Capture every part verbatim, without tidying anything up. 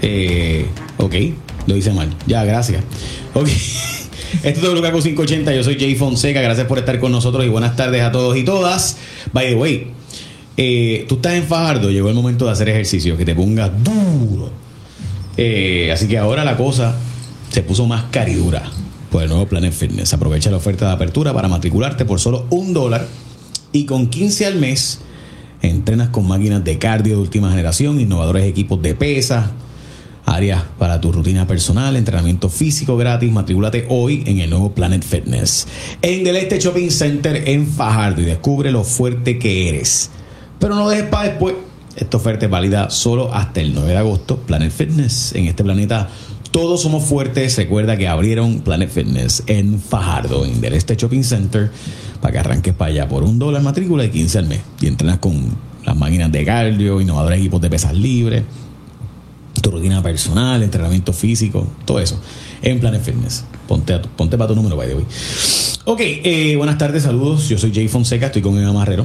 Eh, ok, lo hice mal. Ya, gracias. Ok. Esto es W K Q quinientos ochenta. Yo soy Jay Fonseca. Gracias por estar con nosotros y buenas tardes a todos y todas. By the way, eh, tú estás en Fajardo. Llegó el momento de hacer ejercicio. Que te pongas duro. Eh, así que ahora la cosa se puso más caridura por el nuevo Planet Fitness. Aprovecha la oferta de apertura para matricularte por solo un dólar y con quince al mes entrenas con máquinas de cardio de última generación, innovadores equipos de pesas, áreas para tu rutina personal, entrenamiento físico gratis. Matricúlate hoy en el nuevo Planet Fitness en Del Este Shopping Center en Fajardo y descubre lo fuerte que eres. Pero no dejes para después. Esta oferta es válida solo hasta el nueve de agosto. Planet Fitness. En este planeta todos somos fuertes. Recuerda que abrieron Planet Fitness en Fajardo, en Del Este Shopping Center, para que arranques para allá por un dólar matrícula y quince al mes. Y entrenas con las máquinas de cardio, innovadores equipos de pesas libres, tu rutina personal, entrenamiento físico, todo eso en Planet Fitness. Ponte, a tu, ponte para tu número, by the way. Ok, eh, buenas tardes, saludos. Yo soy Jay Fonseca, estoy con Eva Marrero,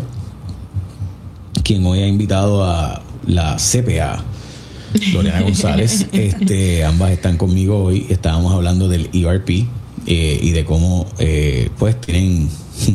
quien hoy ha invitado a la C P A, Lorena González. Este, ambas están conmigo hoy. Estábamos hablando del E R P eh, y de cómo eh, pues tienen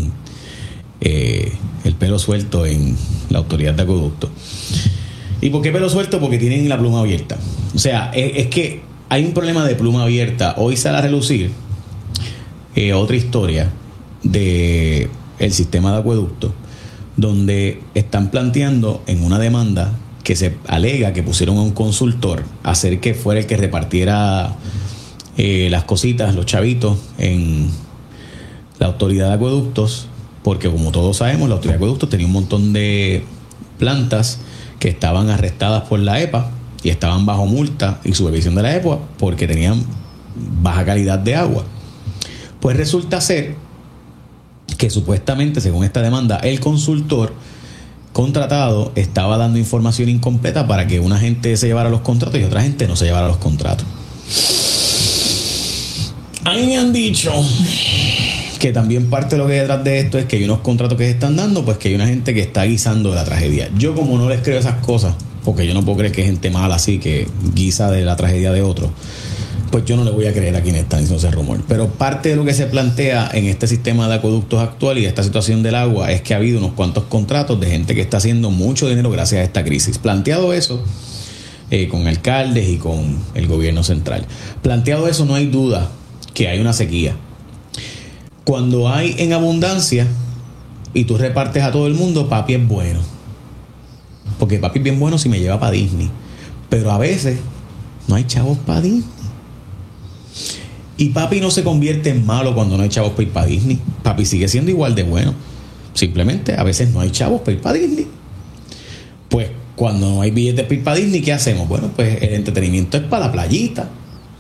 eh, el pelo suelto en la autoridad de acueducto. ¿Y por qué pelo suelto? Porque tienen la pluma abierta. O sea, es, es que hay un problema de pluma abierta. Hoy sale a relucir eh, otra historia de el sistema de acueducto, donde están planteando en una demanda que se alega que pusieron a un consultor a hacer que fuera el que repartiera eh, las cositas, los chavitos en la autoridad de acueductos, porque como todos sabemos, la autoridad de acueductos tenía un montón de plantas que estaban arrestadas por la E P A y estaban bajo multa y supervisión de la E P A porque tenían baja calidad de agua. Pues resulta ser que supuestamente, según esta demanda, el consultor contratado estaba dando información incompleta para que una gente se llevara los contratos y otra gente no se llevara los contratos. A mí me han dicho que también parte de lo que hay detrás de esto es que hay unos contratos que se están dando, pues que hay una gente que está guisando de la tragedia. Yo, como no les creo esas cosas, porque yo no puedo creer que hay gente mala así que guisa de la tragedia de otro, pues yo no le voy a creer a quien está diciendo ese rumor. Pero parte de lo que se plantea en este sistema de acueductos actual y de esta situación del agua es que ha habido unos cuantos contratos de gente que está haciendo mucho dinero gracias a esta crisis. Planteado eso, eh, con alcaldes y con el gobierno central. Planteado eso, no hay duda que hay una sequía. Cuando hay en abundancia y tú repartes a todo el mundo, papi es bueno. Porque papi es bien bueno si me lleva para Disney. Pero a veces no hay chavos para Disney. Y papi no se convierte en malo cuando no hay chavos para ir para Disney. Papi sigue siendo igual de bueno. Simplemente a veces no hay chavos para ir para Disney. Pues cuando no hay billetes para ir para Disney, ¿qué hacemos? Bueno, pues el entretenimiento es para la playita.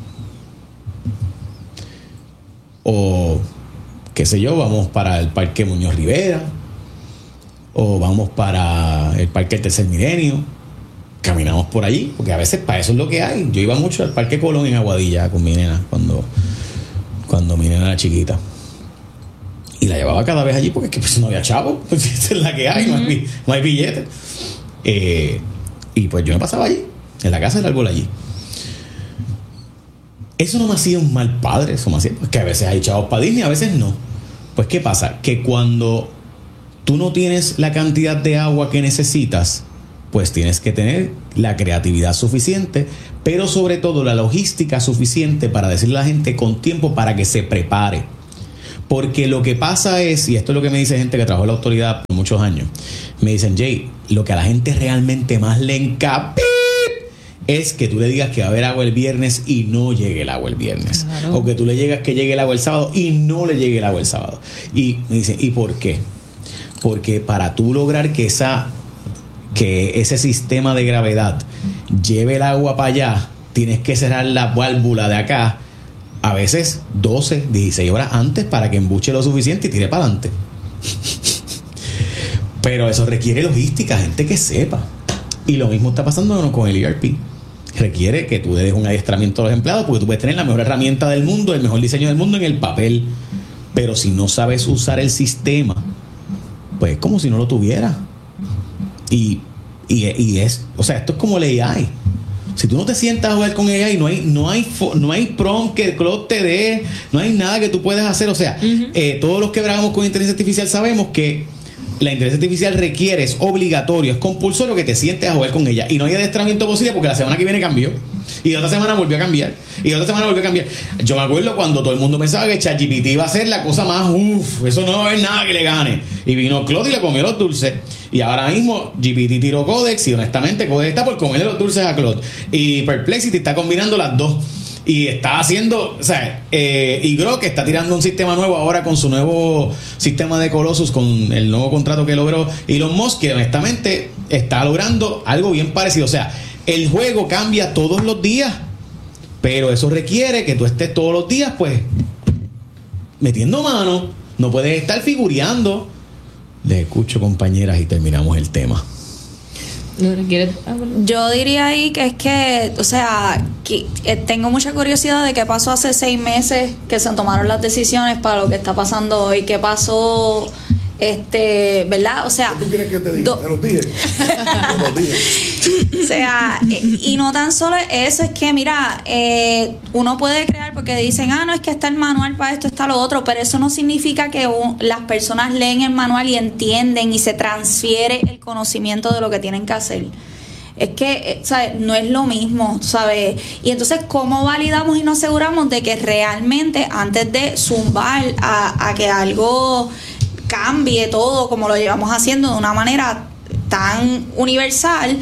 O qué sé yo, vamos para el Parque Muñoz Rivera, o vamos para el Parque del Tercer Milenio, caminamos por allí, porque a veces para eso es lo que hay. Yo iba mucho al Parque Colón en Aguadilla con mi nena cuando, cuando mi nena era chiquita, y la llevaba cada vez allí porque es que pues, no había chavo, pues esa es la que hay, uh-huh. no, hay no hay billetes, eh, y pues yo me pasaba allí, en la casa del árbol allí. Eso no me hacía un mal padre, eso me hacía, pues que a veces hay chavos para Disney, a veces no. Pues ¿qué pasa? Que cuando tú no tienes la cantidad de agua que necesitas, pues tienes que tener la creatividad suficiente, pero sobre todo la logística suficiente para decirle a la gente con tiempo para que se prepare. Porque lo que pasa es, y esto es lo que me dice gente que trabajó en la autoridad por muchos años, me dicen, Jay, lo que a la gente realmente más le encapa es que tú le digas que va a haber agua el viernes y no llegue el agua el viernes. Claro. O que tú le digas que llegue el agua el sábado y no le llegue el agua el sábado. Y me dicen, ¿y por qué? Porque para tú lograr que esa que ese sistema de gravedad lleve el agua para allá, tienes que cerrar la válvula de acá a veces doce, dieciséis horas antes para que embuche lo suficiente y tire para adelante. Pero eso requiere logística, gente que sepa. Y lo mismo está pasando con el E R P. Requiere que tú le des un adiestramiento a los empleados, porque tú puedes tener la mejor herramienta del mundo, el mejor diseño del mundo en el papel, pero si no sabes usar el sistema, pues es como si no lo tuviera. Y, y, y es, o sea, esto es como el A I. Si tú no te sientas a jugar con ella y no hay, no hay, no hay prompt que Claude te dé, no hay nada que tú puedas hacer. O sea, uh-huh. eh, todos los que trabajamos con inteligencia artificial sabemos que la inteligencia artificial requiere, es obligatorio, es compulsorio que te sientes a jugar con ella. Y no hay adiestramiento posible porque la semana que viene cambió. Y la otra semana volvió a cambiar. Y la otra semana volvió a cambiar. Yo me acuerdo cuando todo el mundo pensaba que ChatGPT iba a ser la cosa más, uff, eso no va a haber nada que le gane. Y vino Claude y le comió los dulces. Y ahora mismo G P T tiró Codex y honestamente Codex está por comerle los dulces a Claude. Y Perplexity está combinando las dos. Y está haciendo, o sea, eh, y Grok está tirando un sistema nuevo ahora con su nuevo sistema de Colossus, con el nuevo contrato que logró Elon Musk, que honestamente está logrando algo bien parecido. O sea, el juego cambia todos los días, pero eso requiere que tú estés todos los días, pues, metiendo mano. No puedes estar figureando. Les escucho, compañeras, y terminamos el tema. Yo diría ahí que es que, o sea, que, eh, tengo mucha curiosidad de qué pasó hace seis meses que se tomaron las decisiones para lo que está pasando hoy. ¿Qué pasó? Este, ¿verdad? O sea, ¿qué tú quieres que te diga? Do- ¿Te los dije? ¿Te los dije? O sea, y no tan solo eso, es que mira, eh, uno puede crear porque dicen, ah, no, es que está el manual para esto, está lo otro, pero eso no significa que un, las personas leen el manual y entienden y se transfiere el conocimiento de lo que tienen que hacer. Es que, ¿sabes? No es lo mismo, ¿sabes? Y entonces, ¿cómo validamos y nos aseguramos de que realmente antes de zumbar a, a que algo cambie todo como lo llevamos haciendo de una manera tan universal,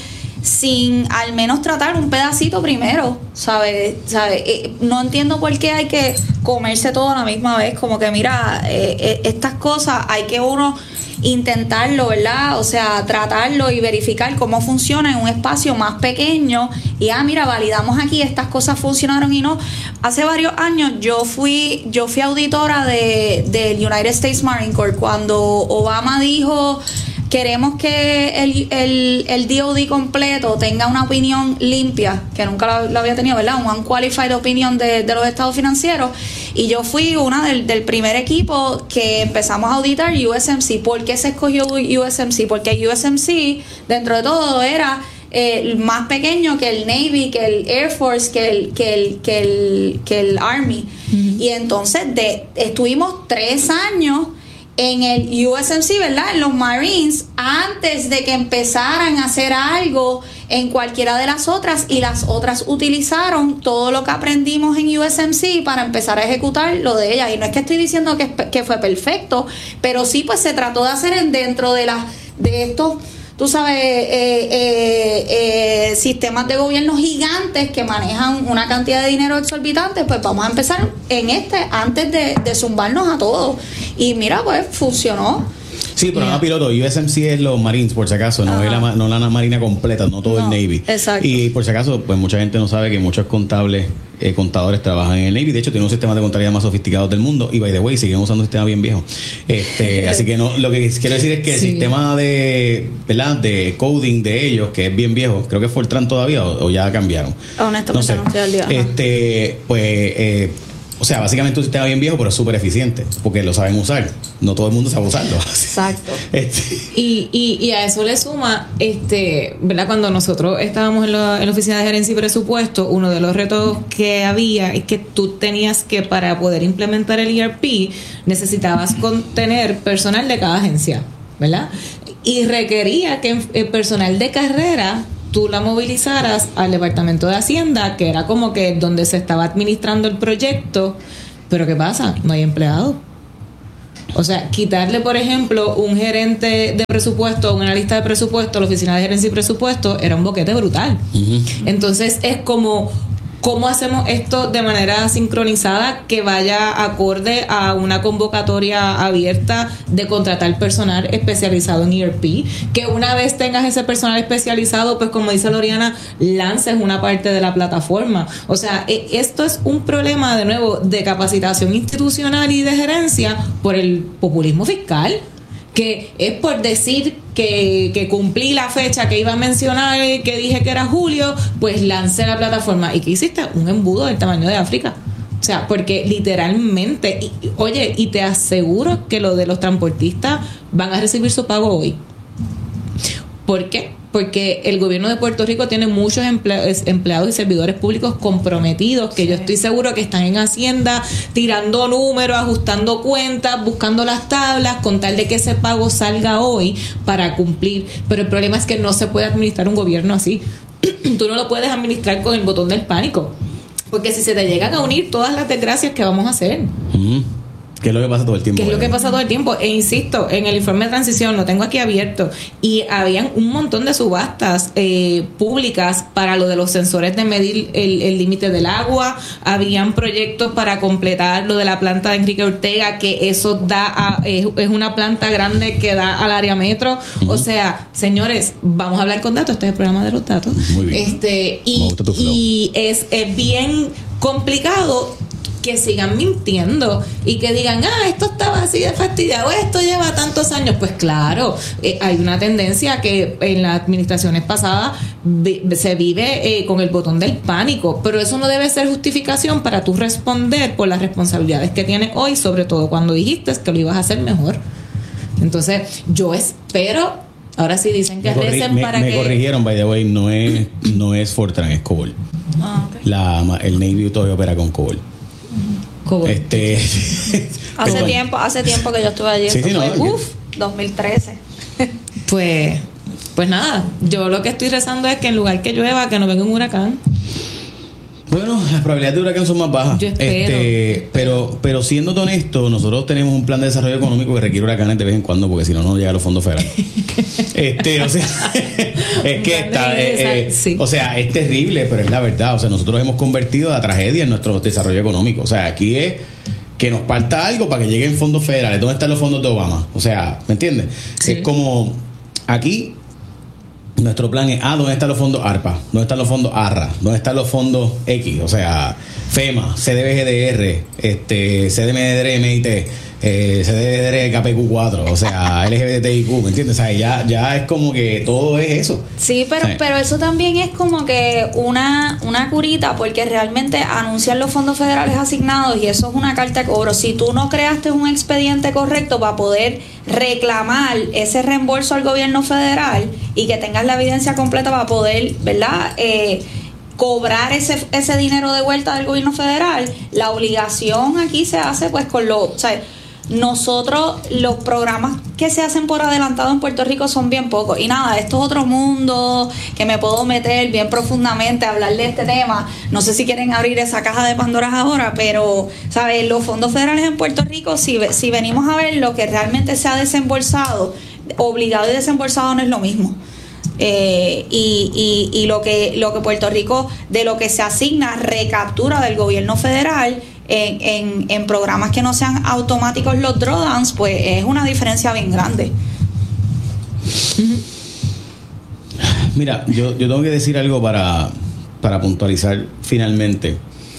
sin al menos tratar un pedacito primero, ¿sabes? ¿Sabe? Eh, no entiendo por qué hay que comerse todo a la misma vez, como que mira, eh, eh, estas cosas hay que uno intentarlo, ¿verdad? O sea, tratarlo y verificar cómo funciona en un espacio más pequeño y ah, mira, validamos aquí, estas cosas funcionaron y no. Hace varios años yo fui yo fui auditora de del United States Marine Corps cuando Obama dijo queremos que el, el, el D O D completo tenga una opinión limpia, que nunca lo, lo había tenido, ¿verdad? Un unqualified opinion de, de los estados financieros. Y yo fui una del, del primer equipo que empezamos a auditar U S M C. ¿Por qué se escogió U S M C? Porque U S M C, dentro de todo, era eh, más pequeño que el Navy, que el Air Force, que el, que el, que el, que el Army. Uh-huh. Y entonces de, estuvimos tres años en el U S M C, ¿verdad? En los Marines, antes de que empezaran a hacer algo en cualquiera de las otras, y las otras utilizaron todo lo que aprendimos en U S M C para empezar a ejecutar lo de ellas. Y no es que estoy diciendo que, que fue perfecto, pero sí, pues se trató de hacer en, dentro de las de estos, tú sabes, eh, eh, eh, sistemas de gobierno gigantes que manejan una cantidad de dinero exorbitante. Pues vamos a empezar en este antes de, de zumbarnos a todos. Y mira, pues funcionó. Sí, pero yeah. no piloto. U S M C es los Marines, por si acaso, no es la, no la Marina completa, no todo no, el Navy. Exacto. Y por si acaso, pues mucha gente no sabe que muchos contables, eh, contadores trabajan en el Navy. De hecho, tiene un sistema de contabilidad más sofisticado del mundo. Y by the way, siguen usando un sistema bien viejo. Este, así que no, lo que quiero decir es que sí. el sistema de, ¿verdad? de coding de ellos, que es bien viejo, creo que es Fortran todavía o, o ya cambiaron. Honestamente, no, sé. no estoy al día. Este, pues, eh, o sea, básicamente un sistema bien viejo, pero es súper eficiente, porque lo saben usar. No todo el mundo sabe usarlo. Exacto. Este. Y, y, y a eso le suma, este, ¿verdad? Cuando nosotros estábamos en la, en la oficina de gerencia y presupuesto, uno de los retos que había es que tú tenías que, para poder implementar el E R P, necesitabas tener personal de cada agencia, ¿verdad? Y requería que el personal de carrera tú la movilizaras al Departamento de Hacienda, que era como que donde se estaba administrando el proyecto. Pero ¿qué pasa? No hay empleados. O sea, quitarle, por ejemplo, un gerente de presupuesto, una lista de presupuesto a la oficina de gerencia y presupuesto, era un boquete brutal. Uh-huh. Entonces es como, ¿cómo hacemos esto de manera sincronizada que vaya acorde a una convocatoria abierta de contratar personal especializado en E R P? Que una vez tengas ese personal especializado, pues como dice Loriana, lances una parte de la plataforma. O sea, esto es un problema, de nuevo, de capacitación institucional y de gerencia por el populismo fiscal, que es por decir que, que cumplí la fecha que iba a mencionar, que dije que era julio, pues lancé la plataforma. ¿Y qué hiciste? Un embudo del tamaño de África. O sea, porque literalmente, y, oye, y te aseguro que lo de los transportistas van a recibir su pago hoy. ¿Por qué? porque el gobierno de Puerto Rico tiene muchos emple- empleados y servidores públicos comprometidos, que sí. yo estoy seguro que están en Hacienda tirando números, ajustando cuentas, buscando las tablas, con tal de que ese pago salga hoy para cumplir. Pero el problema es que no se puede administrar un gobierno así. Tú no lo puedes administrar con el botón del pánico, porque si se te llegan a unir todas las desgracias que vamos a hacer. Mm. ¿Qué es lo que pasa todo el tiempo? ¿Qué es lo que pasa todo el tiempo? E insisto, en el informe de transición, lo tengo aquí abierto, y habían un montón de subastas eh, públicas para lo de los sensores de medir el límite del agua, habían proyectos para completar lo de la planta de Enrique Ortega, que eso da a, es, es una planta grande que da al área metro. Uh-huh. O sea, señores, vamos a hablar con datos, este es el programa de los datos. Muy bien. Este, y, y es, es bien complicado que sigan mintiendo y que digan, ah, esto estaba así de fastidiado, esto lleva tantos años. Pues claro, eh, hay una tendencia que en las administraciones pasadas vi, se vive eh, con el botón del pánico, pero eso no debe ser justificación para tú responder por las responsabilidades que tienes hoy, sobre todo cuando dijiste que lo ibas a hacer mejor. Entonces, yo espero, ahora sí dicen que me recen corri- para me, que... Me corrigieron, by the way, no es, no es Fortran, es COBOL. Ah, okay. La, el Navy todavía opera con COBOL. ¿Cómo? Este, hace pero, tiempo, hace tiempo que yo estuve allí. Sí, sí, no, fue, que... uf, dos mil trece. Pues, pues nada, yo lo que estoy rezando es que en lugar que llueva, que no venga un huracán. Bueno, las probabilidades de huracán son más bajas. Yo espero. Este, pero, pero siendo honesto, nosotros tenemos un plan de desarrollo económico que requiere huracanes de vez en cuando, porque si no, no nos llega a los fondos federales. este, o sea, es que está, eh, eh, sí. o sea, es terrible, pero es la verdad. O sea, nosotros hemos convertido la tragedia en nuestro desarrollo económico. O sea, aquí es que nos falta algo para que lleguen fondos federales. ¿Dónde están los fondos de Obama? O sea, ¿me entiendes? Sí. Es como aquí. Nuestro plan es, ah, ¿dónde están los fondos ARPA? ¿Dónde están los fondos ARRA? ¿Dónde están los fondos X? O sea, FEMA, C D B G D R, este, C D M D R M I T, eh, C D B D R K P Q cuatro, o sea, L G B T I Q, ¿me entiendes? O sea, ya, ya es como que todo es eso. Sí, pero, sí. pero eso también es como que una, una curita, porque realmente anuncian los fondos federales asignados y eso es una carta de cobro. Si tú no creaste un expediente correcto para poder reclamar ese reembolso al gobierno federal y que tengas la evidencia completa para poder, ¿verdad?, Eh, cobrar ese ese dinero de vuelta del gobierno federal, la obligación aquí se hace pues con lo, o sea, nosotros los programas que se hacen por adelantado en Puerto Rico son bien pocos. Y nada, esto es otro mundo que me puedo meter bien profundamente a hablar de este tema. No sé si quieren abrir esa caja de Pandora ahora, pero, ¿sabes? Los fondos federales en Puerto Rico, si, si venimos a ver lo que realmente se ha desembolsado, obligado y desembolsado no es lo mismo. Eh, y, y, y lo que lo que Puerto Rico, de lo que se asigna, recaptura del gobierno federal en, en, en programas que no sean automáticos los drawdowns, pues es una diferencia bien grande. Mira, yo, yo tengo que decir algo para, para puntualizar finalmente.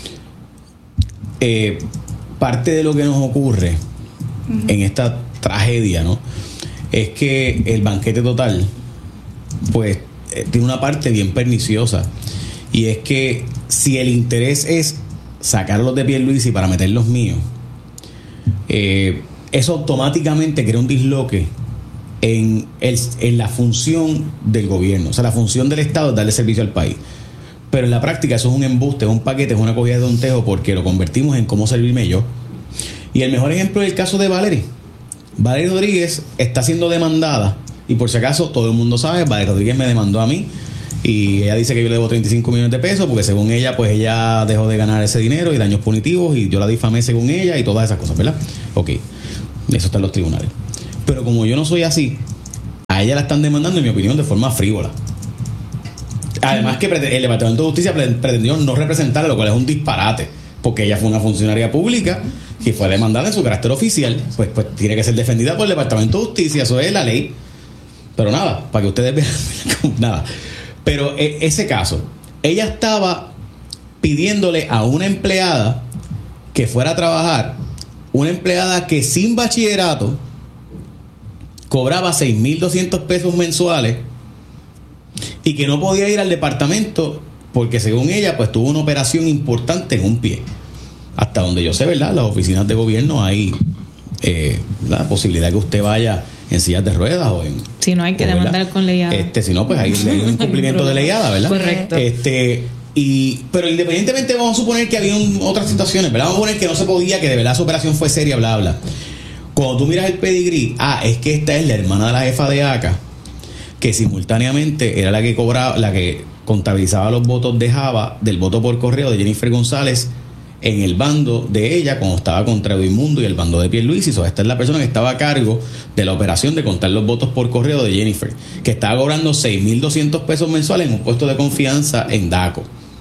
Eh, parte de lo que nos ocurre uh-huh. en esta tragedia, ¿no?, es que el banquete total pues eh, tiene una parte bien perniciosa, y es que si el interés es sacarlos de Pierluisi para meter los míos, eh, eso automáticamente crea un disloque en, el, en la función del gobierno. O sea, la función del Estado es darle servicio al país, pero en la práctica eso es un embuste, es un paquete, es una cogida de tontejo, porque lo convertimos en cómo servirme yo. Y el mejor ejemplo es el caso de Valerie. Valerie Rodríguez está siendo demandada. Y por si acaso, todo el mundo sabe, Valerie Rodríguez me demandó a mí y ella dice que yo le debo treinta y cinco millones de pesos porque según ella, pues ella dejó de ganar ese dinero y daños punitivos y yo la difamé según ella y todas esas cosas, ¿verdad? Ok, eso está en los tribunales. Pero como yo no soy así, a ella la están demandando, en mi opinión, de forma frívola. Además que el Departamento de Justicia pretendió no representarla, lo cual es un disparate, porque ella fue una funcionaria pública que fue demandada en su carácter oficial, pues, pues tiene que ser defendida por el Departamento de Justicia, eso es la ley. Pero nada, para que ustedes vean, nada. Pero eh, ese caso, ella estaba pidiéndole a una empleada que fuera a trabajar, una empleada que sin bachillerato cobraba seis mil doscientos pesos mensuales y que no podía ir al departamento porque según ella, pues tuvo una operación importante en un pie. Hasta donde yo sé, ¿verdad? Las oficinas de gobierno hay eh, la posibilidad que usted vaya en sillas de ruedas o en... Si no, hay que o, demandar ¿verdad? con leyada. Este, si no, pues hay, hay un incumplimiento de leyada, ¿verdad? Correcto. Este, y, pero independientemente, vamos a suponer que había un, otras situaciones, ¿verdad? Vamos a suponer que no se podía, que de verdad su operación fue seria, bla, bla. Cuando tú miras el pedigrí, ah, es que esta es la hermana de la jefa de A C A, que simultáneamente era la que cobraba, la que contabilizaba los votos de Java, del voto por correo de Jennifer González, en el bando de ella cuando estaba contra Edwin Mundo y el bando de Pierluisi. So, esta es la persona que estaba a cargo de la operación de contar los votos por correo de Jennifer, que estaba cobrando seis mil doscientos pesos mensuales en un puesto de confianza en DACO.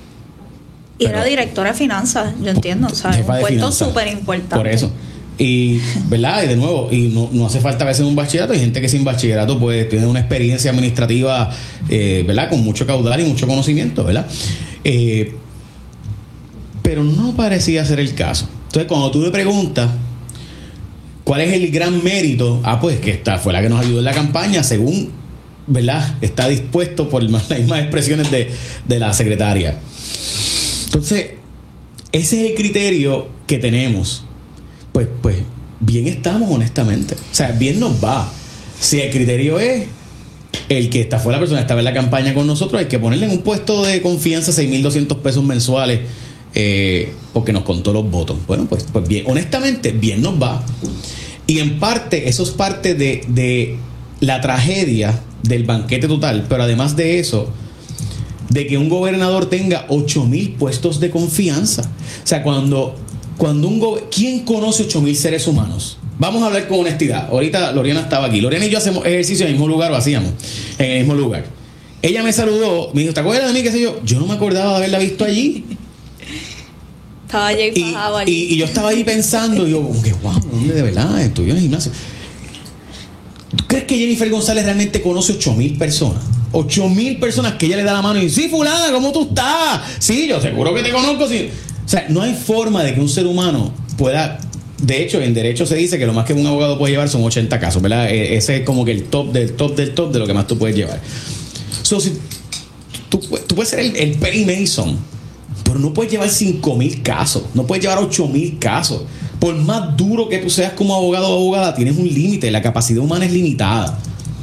Y era directora de finanzas, yo entiendo, o sea, un puesto súper importante. Por eso. Y, ¿verdad? Y de nuevo, y no, no hace falta a veces un bachillerato. Hay gente que sin bachillerato pues tiene una experiencia administrativa, eh, ¿verdad? Con mucho caudal y mucho conocimiento, ¿verdad? Eh, pero no parecía ser el caso. Entonces, cuando tú le preguntas cuál es el gran mérito, ah, pues que esta fue la que nos ayudó en la campaña, según, ¿verdad? Está dispuesto por las mismas expresiones de, de la secretaria. Entonces, ese es el criterio que tenemos. Pues, pues, bien estamos, honestamente. O sea, bien nos va. Si el criterio es el que esta fue la persona que estaba en la campaña con nosotros, hay que ponerle en un puesto de confianza seis mil doscientos pesos mensuales, eh, porque nos contó los votos. Bueno, pues, pues bien, honestamente, bien nos va. Y en parte, eso es parte de, de la tragedia del banquete total, pero además de eso, de que un gobernador tenga ocho mil puestos de confianza. O sea, cuando... Cuando un go- ¿Quién conoce ocho mil seres humanos? Vamos a hablar con honestidad. Ahorita Loriana estaba aquí. Loriana y yo hacemos ejercicio en el mismo lugar, o hacíamos en el mismo lugar. Ella me saludó, me dijo, ¿te acuerdas de mí? ¿Qué sé yo? Yo no me acordaba de haberla visto allí. Estaba Jay Y, fajado allí. y, y yo estaba ahí pensando, y yo, como que, wow, ¿dónde de verdad? Estudió en el gimnasio. ¿Tú crees que Jennifer González realmente conoce ocho mil personas? ocho mil personas que ella le da la mano y dice, sí, fulana, ¿cómo tú estás? Sí, yo seguro que te conozco, sí. O sea, no hay forma de que un ser humano pueda... De hecho, en derecho se dice que lo más que un abogado puede llevar son ochenta casos, ¿verdad? Ese es como que el top del top del top de lo que más tú puedes llevar. So, si tú, tú puedes ser el, el Perry Mason, pero no puedes llevar cinco mil casos, no puedes llevar ocho mil casos. Por más duro que tú seas como abogado o abogada, tienes un límite, la capacidad humana es limitada.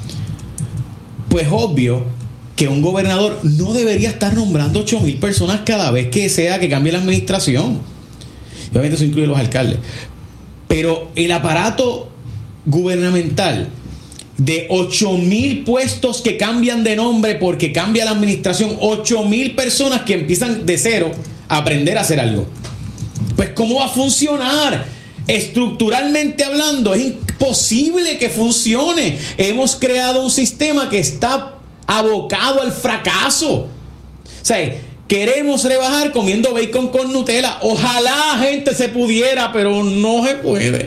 Pues obvio que un gobernador no debería estar nombrando ocho mil personas cada vez que sea que cambie la administración. Y obviamente eso incluye los alcaldes. Pero el aparato gubernamental de ocho mil puestos que cambian de nombre porque cambia la administración, ocho mil personas que empiezan de cero a aprender a hacer algo. Pues ¿cómo va a funcionar? Estructuralmente hablando, es imposible que funcione. Hemos creado un sistema que está abocado al fracaso. O sea, queremos rebajar comiendo bacon con Nutella. Ojalá gente se pudiera, pero no se puede.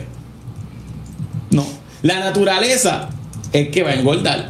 No. La naturaleza es que va a engordar.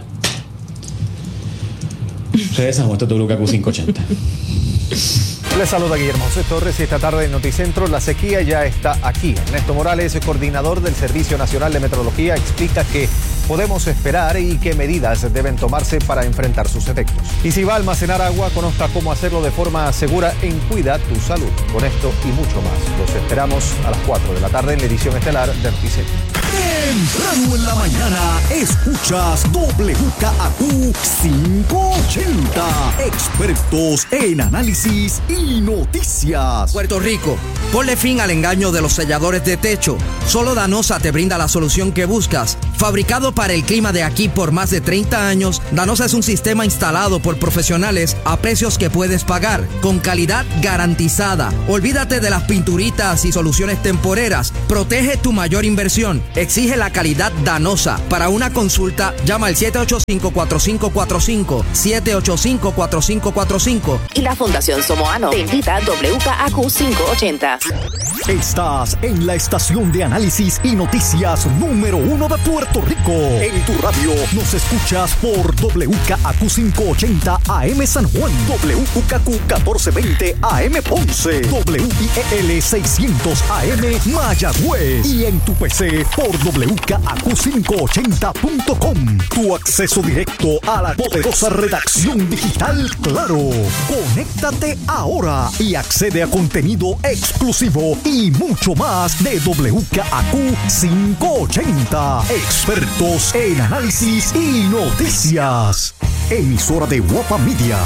Regresamos a W K Q quinientos ochenta. Les saluda Guillermo José Torres y esta tarde en Noticentro la sequía ya está aquí. Ernesto Morales, coordinador del Servicio Nacional de Meteorología, explica qué podemos esperar y qué medidas deben tomarse para enfrentar sus efectos. Y si va a almacenar agua, conozca cómo hacerlo de forma segura en Cuida tu Salud. Con esto y mucho más, los esperamos a las cuatro de la tarde en la edición estelar de Noticentro. Temprano en la mañana escuchas W K Q quinientos ochenta. Expertos en análisis y noticias. Puerto Rico, ponle fin al engaño de los selladores de techo. Solo Danosa te brinda la solución que buscas. Fabricado para el clima de aquí por más de treinta años, Danosa es un sistema instalado por profesionales a precios que puedes pagar, con calidad garantizada. Olvídate de las pinturitas y soluciones temporeras. Protege tu mayor inversión. Exige la calidad Danosa. Para una consulta, llama al siete ocho cinco, cuatro cinco cuatro cinco, siete ocho cinco, cuatro cinco cuatro cinco. Y la Fundación Somoano te invita a W K A Q quinientos ochenta. Estás en la estación de análisis y noticias número uno de Puerto Rico. En tu radio nos escuchas por W K A Q quinientos ochenta A M San Juan, W K Q catorce veinte A M Ponce, W I E L seiscientos A M Mayagüez y en tu P C por W W K A Q quinientos ochenta punto com. Tu acceso directo a la poderosa redacción digital Claro. Conéctate ahora y accede a contenido exclusivo y mucho más de W K A Q quinientos ochenta. Expertos en análisis y noticias. Emisora de Guapa Media.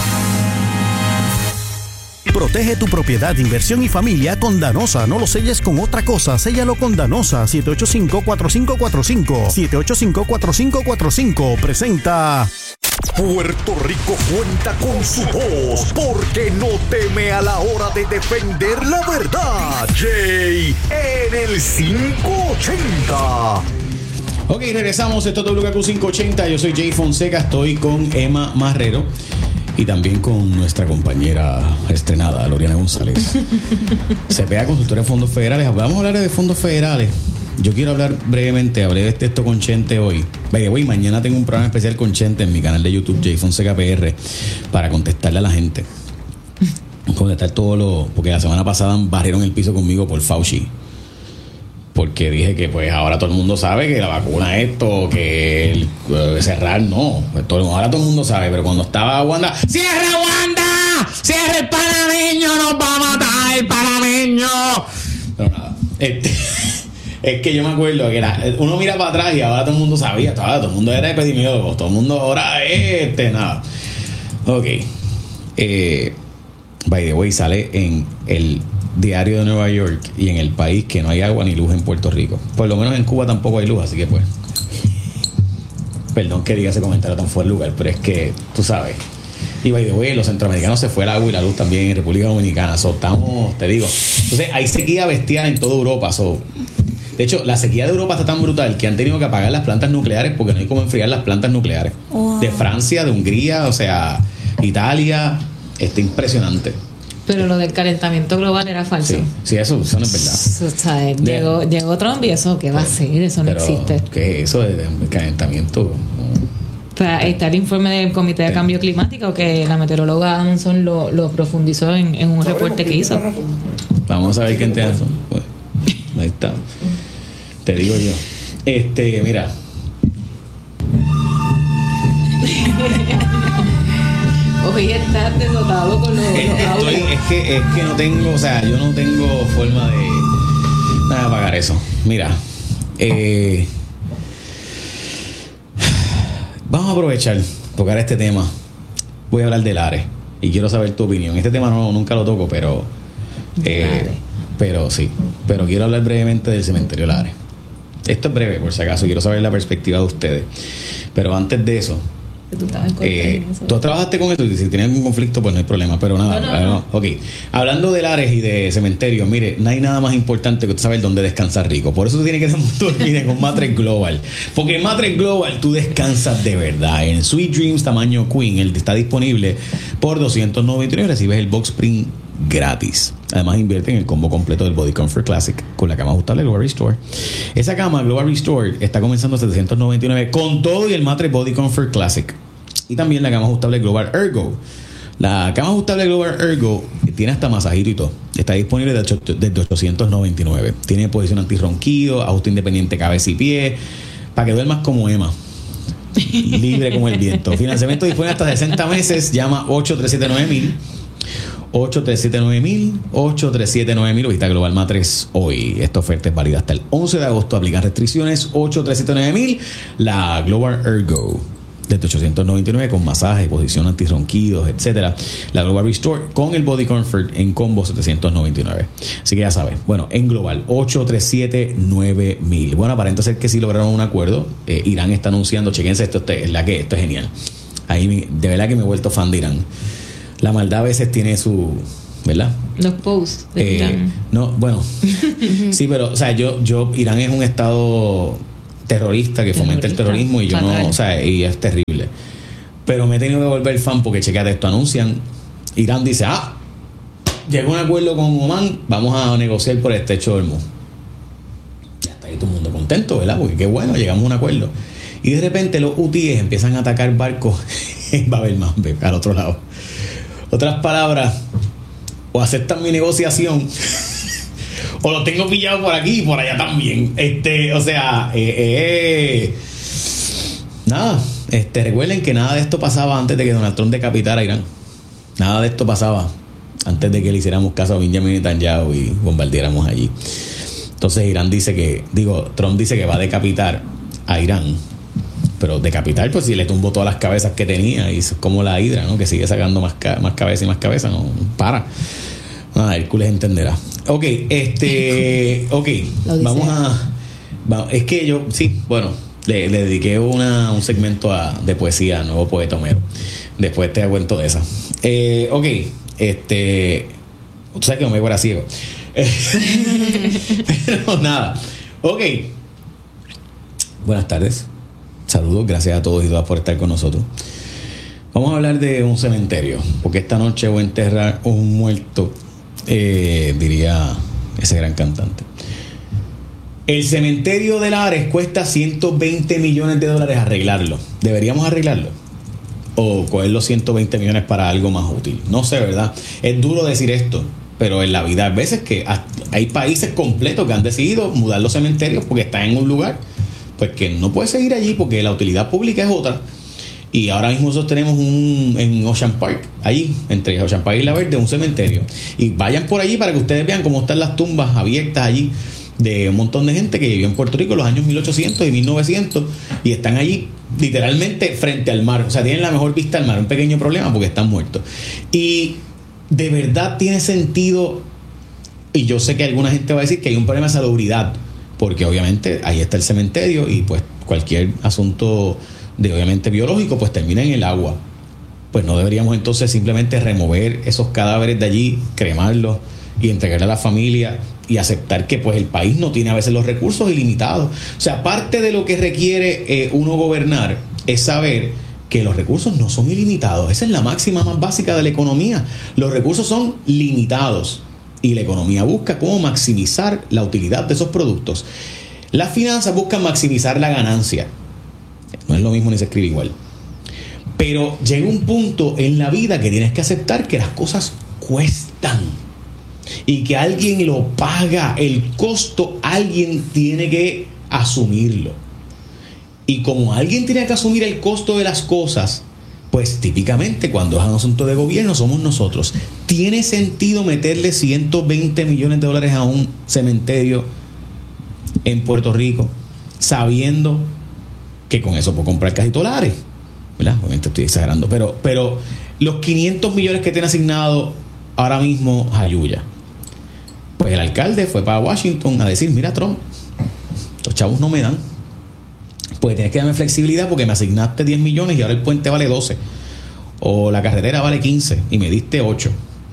Protege tu propiedad, inversión y familia con Danosa. No lo selles con otra cosa, séllalo con Danosa. siete ocho cinco, cuatro cinco cuatro cinco. siete ocho cinco, cuatro cinco cuatro cinco. Presenta. Puerto Rico cuenta con su voz porque no teme a la hora de defender la verdad. Jay en el quinientos ochenta. Ok, regresamos. Esto es W K Q quinientos ochenta. Yo soy Jay Fonseca. Estoy con Emma Marrero. Y también con nuestra compañera estrenada, Loriana González. C P A, consultora de fondos federales. Vamos a hablar de fondos federales. Yo quiero hablar brevemente, hablé de este esto con Chente hoy. Vaya, güey, mañana tengo un programa especial con Chente en mi canal de YouTube, Jay Fonseca P R, para contestarle a la gente. Contestar todo lo... Porque la semana pasada barrieron el piso conmigo por Fauci. Porque dije que pues ahora todo el mundo sabe que la vacuna es esto, que el, uh, cerrar no. Pues todo, ahora todo el mundo sabe, pero cuando estaba Wanda, ¡cierra Wanda! ¡Cierra el panameño! ¡Nos va a matar el panameño! Pero nada, este, es que yo me acuerdo que la, uno mira para atrás y ahora todo el mundo sabía, todo, todo el mundo era epidemiólogo, todo el mundo ahora este, nada. Ok. Eh, by the way, sale en el Diario de Nueva York y en El País que no hay agua ni luz en Puerto Rico. Por lo menos en Cuba tampoco hay luz, así que pues perdón que diga ese comentario tan fuera de lugar, pero es que tú sabes. Y by the way, los centroamericanos se fue el agua y la luz también en República Dominicana. So, estamos, te digo. Entonces hay sequía bestial en toda Europa. So, de hecho, la sequía de Europa está tan brutal que han tenido que apagar las plantas nucleares porque no hay cómo enfriar las plantas nucleares. Wow. De Francia, de Hungría, o sea, Italia. Está impresionante. Pero lo del calentamiento global era falso. Sí, sí, eso, eso no es verdad. O sea, llegó, de, llegó Trump y eso, ¿qué va a ser? Eso no existe. ¿Qué es eso de, de calentamiento? O sea, está el informe del Comité de Cambio Climático que la meteoróloga Amundsen lo, lo profundizó en, en un reporte que hizo. Vamos a ver qué entiende eso. Pues, ahí está. Te digo yo. Este, mira. Hoy estás desdotado con los, es, los estoy, es, que, es que no tengo, o sea, yo no tengo forma de nada pagar eso. Mira, eh, vamos a aprovechar, tocar este tema. Voy a hablar del Lares y quiero saber tu opinión. Este tema no, nunca lo toco, pero eh, pero sí, pero quiero hablar brevemente del cementerio Lares. Esto es breve, por si acaso, quiero saber la perspectiva de ustedes. Pero antes de eso, Tú, eh, tú trabajaste con esto y si tienes algún conflicto pues no hay problema, pero nada, no, no, no. no. Ok, hablando de Lares y de cementerios, mire, no hay nada más importante que tú saber dónde descansar rico. Por eso tú tienes que dormir con Mattress Global, porque en Mattress Global tú descansas de verdad. En Sweet Dreams tamaño Queen, él está disponible por doscientos noventa y nueve, recibes el box spring gratis. Además invierte en el combo completo del Body Comfort Classic con la cama ajustable Global Restore. Esa cama Global Restore está comenzando a setecientos noventa y nueve con todo y el Mattress Body Comfort Classic. Y también la cama ajustable Global Ergo. La cama ajustable Global Ergo tiene hasta masajito y todo. Está disponible desde ochocientos noventa y nueve. Tiene posición antirronquido, ajuste independiente cabeza y pie, para que duermas como Emma, libre como el viento. Financiamiento disponible hasta sesenta meses. Llama ocho tres siete nueve mil ocho tres siete nueve mil ocho tres siete nueve mil o visita Global Mattress hoy. Esta oferta es válida hasta el once de agosto. Aplican restricciones. ocho tres siete nueve mil. La Global Ergo desde ochocientos noventa y nueve con masaje, posición antirronquidos, etcétera. La Global Restore con el Body Comfort en combo setecientos noventa y nueve. Así que ya sabes, bueno, en Global ocho tres siete nueve mil. Bueno, aparenta ser que sí lograron un acuerdo. eh, Irán está anunciando, chequense esto, es la que esto es genial. Ahí de verdad que me he vuelto fan de Irán. La maldad a veces tiene su, ¿verdad? Los posts de eh, Irán. No, bueno, sí, pero o sea, yo, yo Irán es un estado terrorista que fomenta el terrorismo y yo Fatal. no, o sea, y es terrible. Pero me he tenido que volver fan porque chequeate esto, anuncian, Irán dice, ah, llegó un acuerdo con Oman, vamos a negociar por el estrecho de Hormuz. Ya está ahí todo el mundo contento, ¿verdad? Porque qué bueno, llegamos a un acuerdo. Y de repente los hutíes empiezan a atacar barcos en Bab el Mandeb, al otro lado. Otras palabras, o aceptan mi negociación O los tengo pillados por aquí y por allá también. Este, o sea, eh, eh, nada. Este, recuerden que nada de esto pasaba antes de que Donald Trump decapitara a Irán. Nada de esto pasaba antes de que le hiciéramos caso a Benjamin Netanyahu y bombardeáramos allí. Entonces Irán dice que, digo, Trump dice que va a decapitar a Irán. Pero decapitar, pues si le tumbó todas las cabezas que tenía, y es como la hidra, ¿no? Que sigue sacando más, ca- más cabeza y más cabeza, no para. Ah, Hércules entenderá. Ok, este, ok, vamos a, vamos, es que yo, sí, bueno, le, le dediqué una, un segmento a, de poesía a Nuevo Poeta Homero. Después te cuento de esa. Eh, ok, este, tú sabes que Homero era ciego. Pero nada, ok. Buenas tardes. Saludos, gracias a todos y todas por estar con nosotros. Vamos a hablar de un cementerio, porque esta noche voy a enterrar un muerto, eh, diría ese gran cantante. El cementerio de Lares cuesta ciento veinte millones de dólares arreglarlo. ¿Deberíamos arreglarlo? ¿O coger los ciento veinte millones para algo más útil? No sé, ¿verdad? Es duro decir esto, pero en la vida hay veces que hay países completos que han decidido mudar los cementerios porque están en un lugar pues que no puede seguir allí porque la utilidad pública es otra. Y ahora mismo nosotros tenemos un en Ocean Park, allí, entre Ocean Park y La Verde, un cementerio. Y vayan por allí para que ustedes vean cómo están las tumbas abiertas allí de un montón de gente que vivió en Puerto Rico en los años mil ochocientos y mil novecientos y están allí literalmente frente al mar. O sea, tienen la mejor vista al mar. Un pequeño problema porque están muertos. Y de verdad tiene sentido, y yo sé que alguna gente va a decir que hay un problema de salubridad, porque obviamente ahí está el cementerio y pues cualquier asunto de obviamente biológico pues termina en el agua. Pues no deberíamos entonces simplemente remover esos cadáveres de allí, cremarlos y entregarle a la familia y aceptar que pues el país no tiene a veces los recursos ilimitados. O sea, parte de lo que requiere eh, uno gobernar es saber que los recursos no son ilimitados. Esa es la máxima más básica de la economía. Los recursos son limitados. Y la economía busca cómo maximizar la utilidad de esos productos. Las finanzas buscan maximizar la ganancia. No es lo mismo ni se escribe igual. Pero llega un punto en la vida que tienes que aceptar que las cosas cuestan. Y que alguien lo paga. El costo alguien tiene que asumirlo. Y como alguien tiene que asumir el costo de las cosas, pues típicamente cuando es un asunto de gobierno somos nosotros. ¿Tiene sentido meterle ciento veinte millones de dólares a un cementerio en Puerto Rico sabiendo que con eso puedo comprar casi dólares? ¿Verdad? Obviamente estoy exagerando, pero, pero los quinientos millones que tiene asignado ahora mismo Jayuya, pues el alcalde fue para Washington a decir: mira, Trump, los chavos no me dan, pues tienes que darme flexibilidad porque me asignaste diez millones y ahora el puente vale doce, o la carretera vale quince y me diste ocho.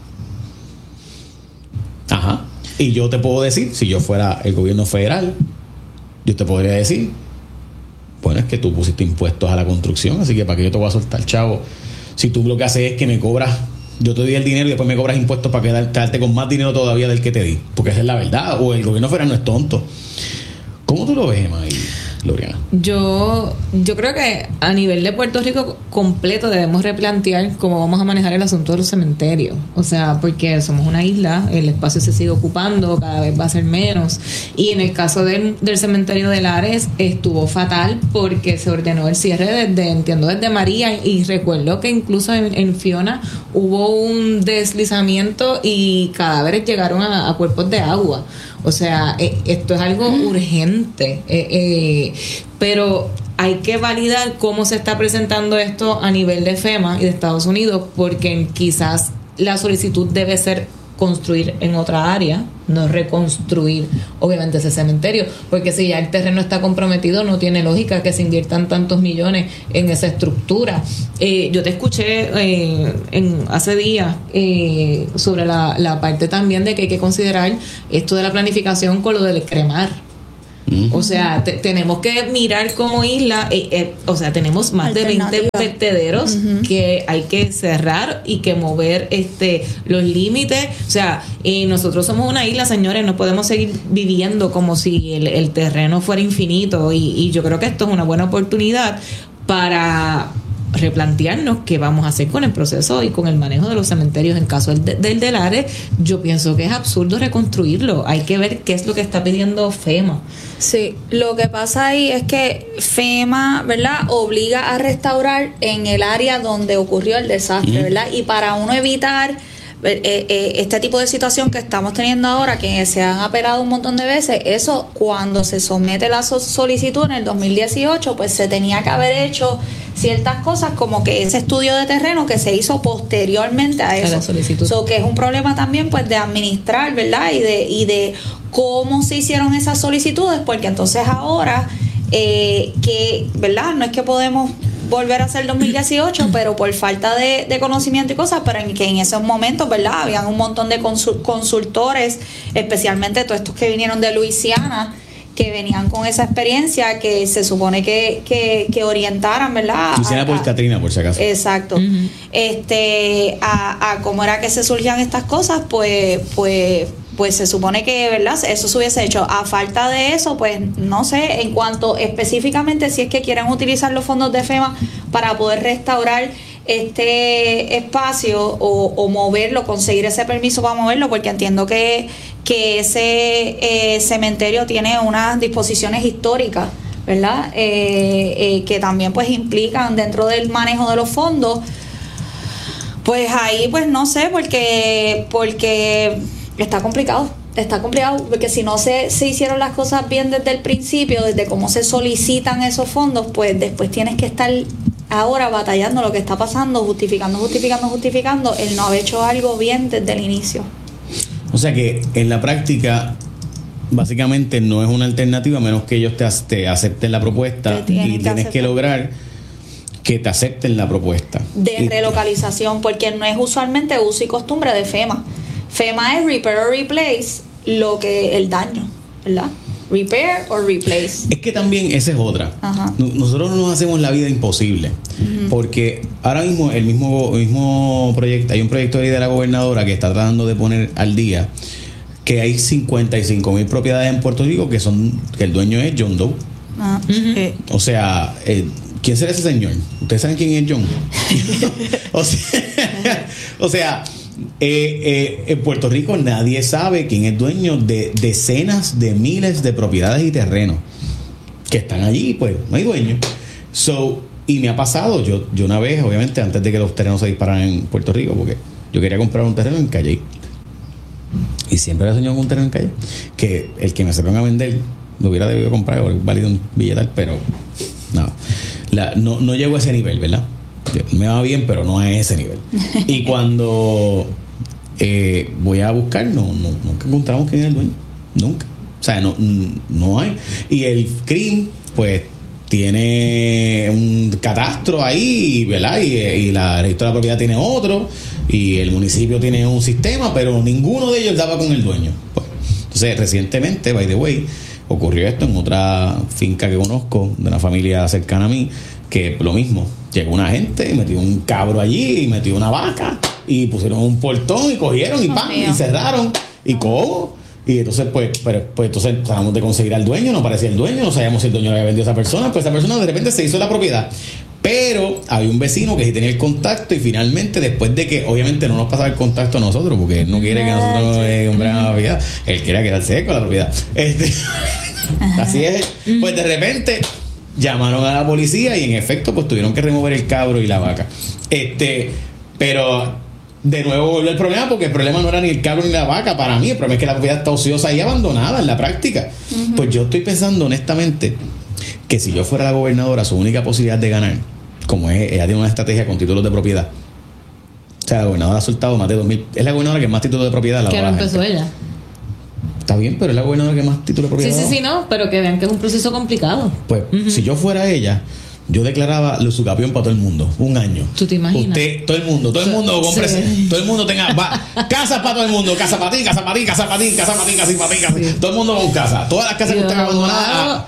Ajá. Y yo te puedo decir, si yo fuera el gobierno federal, yo te podría decir: bueno, es que tú pusiste impuestos a la construcción, así que para qué yo te voy a soltar, chavo, si tú lo que haces es que me cobras, yo te doy el dinero y después me cobras impuestos para quedarte con más dinero todavía del que te di, porque esa es la verdad. O el gobierno federal no es tonto. ¿Cómo tú lo ves, Emma y Gloriana? Yo, yo creo que a nivel de Puerto Rico completo debemos replantear cómo vamos a manejar el asunto de los cementerios. O sea, porque somos una isla, el espacio se sigue ocupando, cada vez va a ser menos. Y en el caso del, del cementerio de Lares estuvo fatal porque se ordenó el cierre desde, entiendo, desde María. Y recuerdo que incluso en, en Fiona hubo un deslizamiento y cadáveres llegaron a, a cuerpos de agua. O sea, eh, esto es algo urgente, eh, eh, pero hay que validar cómo se está presentando esto a nivel de FEMA y de Estados Unidos, porque quizás la solicitud debe ser construir en otra área, no reconstruir obviamente ese cementerio, porque si ya el terreno está comprometido no tiene lógica que se inviertan tantos millones en esa estructura. Eh, yo te escuché eh, en, hace días eh, sobre la, la parte también de que hay que considerar esto de la planificación con lo del cremar. O sea, te, tenemos que mirar como isla, eh, eh, o sea, tenemos más de veinte vertederos uh-huh. que hay que cerrar y que mover este los límites. O sea, eh, nosotros somos una isla, señores, no podemos seguir viviendo como si el, el terreno fuera infinito. Y, y yo creo que esto es una buena oportunidad para replantearnos qué vamos a hacer con el proceso y con el manejo de los cementerios. En caso del, del de Lares, yo pienso que es absurdo reconstruirlo. Hay que ver qué es lo que está pidiendo FEMA. Sí, lo que pasa ahí es que FEMA, ¿verdad?, obliga a restaurar en el área donde ocurrió el desastre, uh-huh. ¿verdad? Y para uno evitar eh, eh, este tipo de situación que estamos teniendo ahora, que se han apelado un montón de veces, eso cuando se somete la so- solicitud en el dos mil dieciocho, pues se tenía que haber hecho ciertas cosas, como que ese estudio de terreno que se hizo posteriormente a eso. A la solicitud. So, que es un problema también, pues, de administrar, ¿verdad? Y de, y de cómo se hicieron esas solicitudes, porque entonces ahora, eh, que, ¿verdad? No es que podemos volver a hacer dos mil dieciocho, pero por falta de, de conocimiento y cosas, pero en que en esos momentos, ¿verdad?, habían un montón de consul- consultores, especialmente todos estos que vinieron de Luisiana, que venían con esa experiencia, que se supone que, que, que orientaran, ¿verdad? Luisiana por Katrina, por si acaso. Exacto. Uh-huh. Este, a, a cómo era que se surgían estas cosas, pues, pues, pues se supone que, ¿verdad?, eso se hubiese hecho. A falta de eso, pues, no sé, en cuanto específicamente si es que quieren utilizar los fondos de FEMA para poder restaurar este espacio o, o moverlo, conseguir ese permiso para moverlo, porque entiendo que, que ese eh, cementerio tiene unas disposiciones históricas, ¿verdad? Eh, eh, que también pues implican dentro del manejo de los fondos. Pues ahí pues no sé, porque porque está complicado. Está complicado porque si no se, se hicieron las cosas bien desde el principio, desde cómo se solicitan esos fondos, pues después tienes que estar ahora batallando lo que está pasando, justificando, justificando, justificando el no haber hecho algo bien desde el inicio. O sea que en la práctica básicamente no es una alternativa a menos que ellos te, te acepten la propuesta y tienes que, que lograr que te acepten la propuesta de y, relocalización, porque no es usualmente uso y costumbre de FEMA. FEMA es repair or replace lo que el daño, ¿verdad? Repair or replace. Es que también esa es otra. Ajá. Nosotros no nos hacemos la vida imposible, uh-huh. porque ahora mismo el mismo mismo proyecto, hay un proyecto de la gobernadora que está tratando de poner al día que hay cincuenta y cinco mil propiedades en Puerto Rico que son que el dueño es John Doe. Uh-huh. Sí. O sea, eh, ¿quién será ese señor? ¿Ustedes saben quién es John? o sea, o sea Eh, eh, en Puerto Rico nadie sabe quién es dueño de decenas de miles de propiedades y terrenos que están allí, pues no hay dueño. So, y me ha pasado, yo, yo una vez, obviamente, antes de que los terrenos se dispararan en Puerto Rico, porque yo quería comprar un terreno en Calle y siempre había soñado con un terreno en Calle, que el que me acercaron a vender lo hubiera debido comprar, valido un billetal, pero no, la, no, no llego a ese nivel, ¿verdad? Me va bien, pero no a ese nivel. Y cuando eh, voy a buscar, no, no, nunca encontramos quién es el dueño. Nunca. O sea, no, no hay. Y el C R I M, pues, tiene un catastro ahí, ¿verdad? Y, y la registro de la propiedad tiene otro. Y el municipio tiene un sistema, pero ninguno de ellos daba con el dueño. Pues, entonces, recientemente, by the way, ocurrió esto en otra finca que conozco, de una familia cercana a mí, que lo mismo, llegó una gente y metió un cabro allí y metió una vaca y pusieron un portón y cogieron y oh, ¡pam! Mío. Y cerraron y cómo y entonces pues pero, pues entonces tratamos de conseguir al dueño, no parecía el dueño, no sabíamos si el dueño le había vendido a esa persona, pues esa persona de repente se hizo la propiedad, pero había un vecino que sí tenía el contacto y finalmente después de que obviamente no nos pasaba el contacto a nosotros porque él no quiere que nosotros eh, compremos la propiedad, él quiere quedarse con la propiedad, este así es, pues de repente llamaron a la policía y en efecto pues tuvieron que remover el cabro y la vaca. Este, pero de nuevo volvió el problema porque el problema no era ni el cabro ni la vaca para mí, el problema es que la propiedad está ociosa y abandonada en la práctica. Uh-huh. Pues yo estoy pensando honestamente que si yo fuera la gobernadora, su única posibilidad de ganar, como es, ella tiene una estrategia con títulos de propiedad. O sea, la gobernadora ha soltado más de dos mil, es la gobernadora que más títulos de propiedad la que no empezó gente. ella. Está bien, pero es la gobernadora que más títulos de propiedad. Sí, sí, sí, no, pero que vean que es un proceso complicado. Pues, uh-huh. si yo fuera ella, yo declaraba lo sucapión para todo el mundo, un año. ¿Tú te imaginas? Usted, todo el mundo, todo el mundo, compre, sí. todo el mundo tenga, va, casas para todo el mundo, casa para ti, casa para ti, casa para ti, casa para ti, casa para ti, casa para ti, todo el mundo con casa, todas las casas que están abandonadas.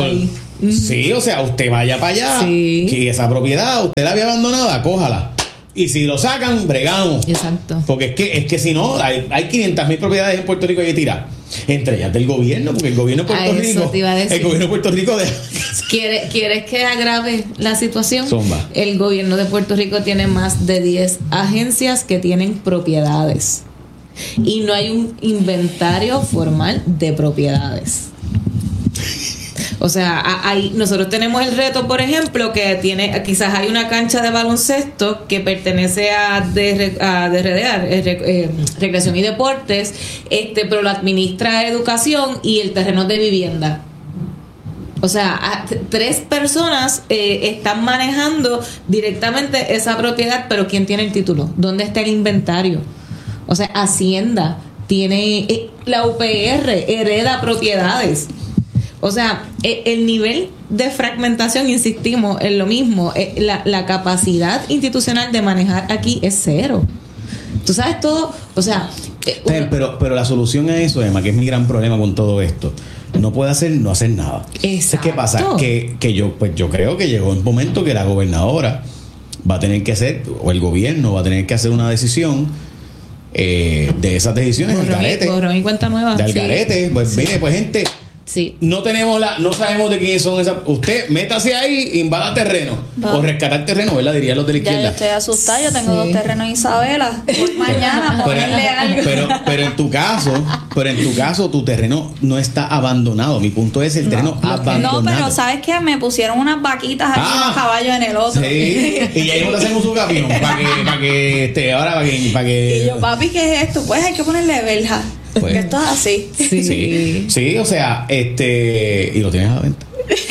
Pues, sí, o sea, usted vaya para allá, sí. que esa propiedad usted la había abandonada, cójala. Y si lo sacan, bregamos. Exacto. Porque es que, es que si no, hay, hay quinientas mil propiedades en Puerto Rico que tirar. Entre ellas del gobierno, porque el gobierno de Puerto A eso Rico. te iba a decir. El gobierno de Puerto Rico de. ¿Quieres, ¿Quieres que agrave la situación? Zumba. El gobierno de Puerto Rico tiene más de diez agencias que tienen propiedades. Y no hay un inventario formal de propiedades. O sea, hay, nosotros tenemos el reto, por ejemplo, que tiene, quizás hay una cancha de baloncesto que pertenece a, de, a D R D A, eh, eh, Recreación y Deportes, este, pero lo administra Educación y el terreno de vivienda. O sea, a, t- tres personas eh, están manejando directamente esa propiedad, pero ¿quién tiene el título? ¿Dónde está el inventario? O sea, Hacienda tiene, eh, la U P R hereda propiedades. O sea, el nivel de fragmentación, insistimos en lo mismo, la, la capacidad institucional de manejar aquí es cero. Tú sabes todo, o sea... Pero, pero, pero la solución a eso, Emma, que es mi gran problema con todo esto, no puede hacer no hacer nada. Exacto. ¿Qué pasa? Que, que yo, pues yo creo que llegó un momento que la gobernadora va a tener que hacer, o el gobierno va a tener que hacer una decisión eh, de esas decisiones. Borrón, Algarete, borrón y cuenta nueva. de Algarete. Sí. Pues Sí. mire, pues gente... Sí. No tenemos la, no sabemos de quiénes son esas. Usted métase ahí, invada terreno. Va. O rescatar terreno, ¿verdad? Dirían los de la Ya yo izquierda. estoy asustada, yo tengo Sí. dos terrenos en Isabela. Voy mañana a ponerle algo. pero, pero en tu caso, pero en tu caso, tu terreno no está abandonado. Mi punto es el terreno abandonado. No, pero ¿sabes qué? Me pusieron unas vaquitas aquí, Ah. unos caballos en el otro. Sí. Y ahí no te hacemos su camión para que, para que este, ahora para que, para que. Y yo, papi, ¿qué es esto? Pues hay que ponerle verja. Pues. Porque esto es así. Sí. Sí, sí, o sea, este. Y lo tienes a la venta.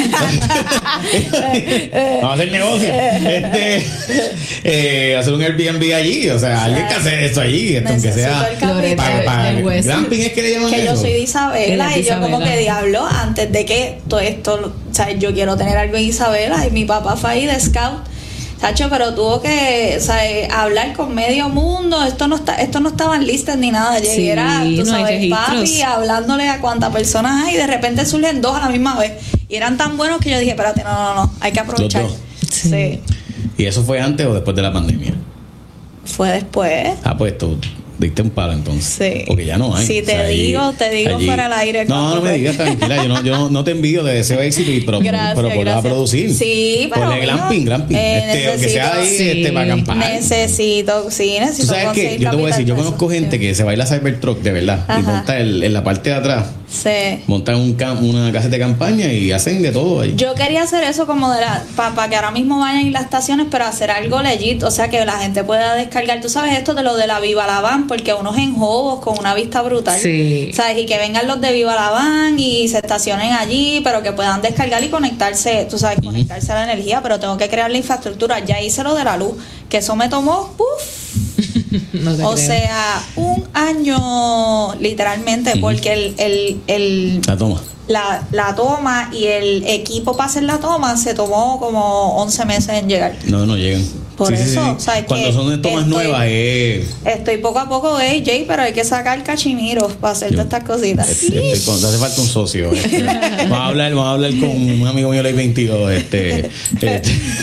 Vamos a hacer negocio. Este, eh, hacer un Airbnb allí. O sea, alguien que hace eso allí. Esto, aunque Necesito sea. el capital. Loreto Para, del West. glamping es que le llaman Que eso. yo soy de Isabela Eres de y yo como Isabela. que diablo, antes de que todo esto, o sea, yo quiero tener algo en Isabela y mi papá fue ahí de scout. Sacho, pero tuvo que, o sea, eh, hablar con medio mundo. Esto no está, esto no estaba en listas ni nada. Llegué, Sí, era, tú no hay sabes, registros. papi, hablándole a cuántas personas hay. Y de repente surgen dos a la misma vez. Y eran tan buenos que yo dije, espérate, no, no, no, hay que aprovechar. Los dos. Sí. Sí. ¿Y eso fue antes o después de la pandemia? Fue después. Ah, pues tú diste un palo entonces. Sí. Porque ya no hay. Si te digo, te digo fuera del aire No, cuando no me fue. digas, tranquila. Yo no, yo no, no te envío, te deseo éxito y pro, Gracias, pero por gracias. a producir. Sí, pero Ponle mijo, glamping, glamping. eh, este, aunque sea ahí, necesito- este, para acampar. Necesito, sí, necesito. Tú sabes que conseguir yo te voy a decir, yo capital para conozco eso. gente que se baila Cybertruck de verdad y Ajá. monta el, en la parte de atrás, Sí. montan un cam- una casa de campaña y hacen de todo ahí. Yo quería hacer eso como de la para que ahora mismo vayan las estaciones, pero hacer algo legit, o sea, que la gente pueda descargar. Tú sabes esto de lo de la Viva la Van, porque unos enjobos con una vista brutal. Sí. ¿Sabes? Y que vengan los de Viva la Van y se estacionen allí, pero que puedan descargar y conectarse, tú sabes, conectarse a la energía, pero tengo que crear la infraestructura. Ya hice lo de la luz, que eso me tomó, uff. No te O creo. sea, un año literalmente, Ujú. porque el, el, el La toma. la, la toma y el equipo para hacer la toma se tomó como once meses en llegar. No, no llegan. Por eso, o sea, es Cuando que son de tomas estoy- nuevas es... Estoy poco a poco gay, Jay, pero hay que sacar cachimiros para hacer Yo- todas estas cositas. Este, este, cuando hace falta un socio. Este. Vamos a hablar, vamos a hablar con un amigo mío de la veintidós. Este, este.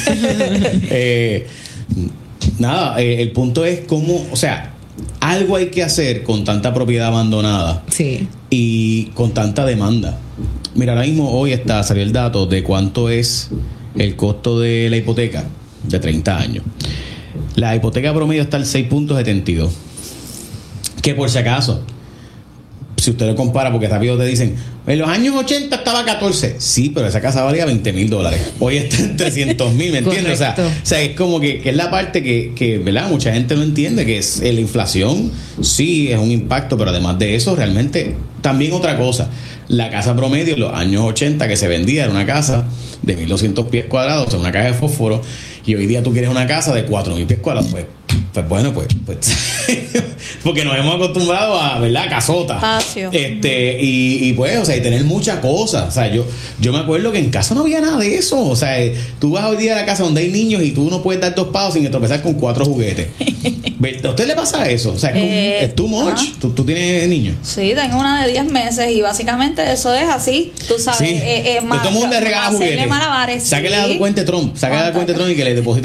Eh, nada, eh, el punto es cómo, o sea, algo hay que hacer con tanta propiedad abandonada Sí. y con tanta demanda. Mira, ahora mismo hoy está salió el dato de cuánto es el costo de la hipoteca de treinta años. La hipoteca promedio está al seis punto setenta y dos. Que por si acaso, si usted lo compara, porque rápido te dicen, en los años ochenta estaba catorce. Sí, pero esa casa valía veinte mil dólares. Hoy está en trescientos mil, ¿me entiendes? O sea, Correcto. o sea, es como que, que es la parte que, que, ¿verdad? Mucha gente no entiende, que es eh, la inflación, sí, es un impacto, pero además de eso, realmente, también otra cosa. La casa promedio en los años ochenta que se vendía era una casa de mil doscientos pies cuadrados, o sea, una caja de fósforo, y hoy día tú quieres una casa de cuatro mil pies cuadrados, pues, pues bueno, pues, pues porque nos hemos acostumbrado a, ¿verdad? Casota. Espacio. Este, y, y pues, o sea, y tener muchas cosas. O sea, yo, yo me acuerdo que en casa no había nada de eso. O sea, eh, tú vas hoy día a la casa donde hay niños y tú no puedes dar dos pasos sin tropezar con cuatro juguetes. ¿A usted le pasa eso? O sea, es, como- Eh, es too much. ajá. ¿Tú, tú tienes niños. Sí, tengo una de diez meses y básicamente eso es así, tú sabes. Sí. eh, eh, Que todo el mundo le regala hacerle juguetes. malabares. Sáquele sí. a la cuenta de Trump. Sáquele a la cuenta de Trump y que le depositen chavo.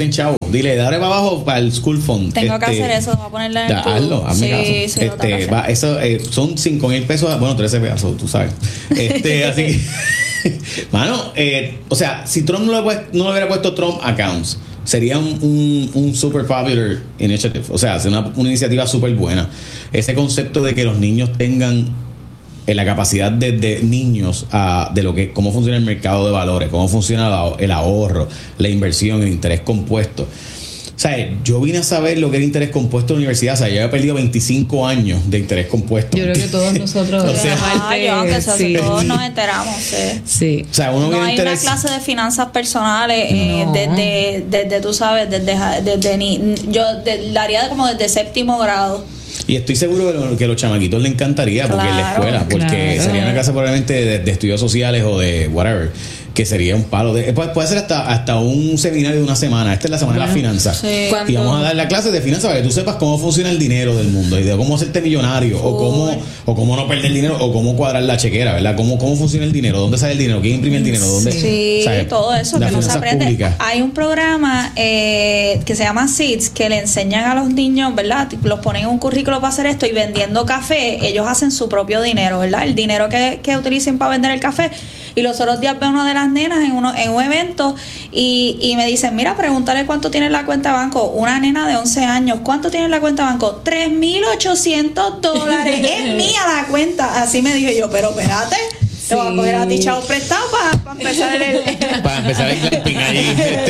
Dile, dale para abajo para el school fund. Tengo este, que hacer eso, voy a ponerle en ya, el tubo. hazlo, hazme Sí, caso. sí, lo tengo que este, hacer. va, eso eh, son cinco mil pesos, bueno, trece pesos, tú sabes. Este, así que, mano, eh, o sea, si Trump no le, puest- no le hubiera puesto Trump accounts, sería un, un, un super popular initiative. O sea, sería una, una iniciativa súper buena. Ese concepto de que los niños tengan eh, la capacidad de, de niños a, de lo que cómo funciona el mercado de valores, cómo funciona la- el ahorro, la inversión, el interés compuesto. O sea, yo vine a saber lo que era interés compuesto en la universidad. O sea, yo había perdido veinticinco años de interés compuesto. Yo creo que todos nosotros. O sea, Ay, yo, aunque sea, sí. todos nos enteramos. Sí. Sí. O sea, uno No viene hay interés. una clase de finanzas personales eh, No. desde, desde, tú sabes, desde, desde ni, yo de- la haría como desde séptimo grado. Y estoy seguro que, lo- que a los chamaquitos les encantaría, porque en la Claro, escuela, porque claro. sería una clase probablemente de, de estudios sociales o de whatever, que sería un palo. De, puede, puede ser hasta, hasta un seminario de una semana. Esta es la semana de las finanzas. Sí. Y Cuando- vamos a dar la clase de finanzas para que tú sepas cómo funciona el dinero del mundo y de cómo hacerte millonario o cómo, o cómo no perder dinero o cómo cuadrar la chequera, ¿verdad? Cómo, cómo funciona el dinero, dónde sale el dinero, quién imprime el dinero, dónde. Sí, ¿sabes? todo eso Las que no se finanzas aprende. públicas. Hay un programa eh, que se llama SEEDS que le enseñan a los niños, ¿verdad? Los ponen en un currículo para hacer esto y vendiendo café, ellos hacen su propio dinero, ¿verdad? El dinero que, que utilicen para vender el café. Y los otros días veo una de las nenas en, uno, en un evento y, y me dicen, mira, pregúntale cuánto tiene en la cuenta de banco. Una nena de once años, ¿cuánto tiene en la cuenta de banco? tres mil ochocientos dólares. Es mía la cuenta. Así me dije yo, pero espérate. Te voy a coger a ti chavo prestado para empezar el, el- Para empezar el glamping allí.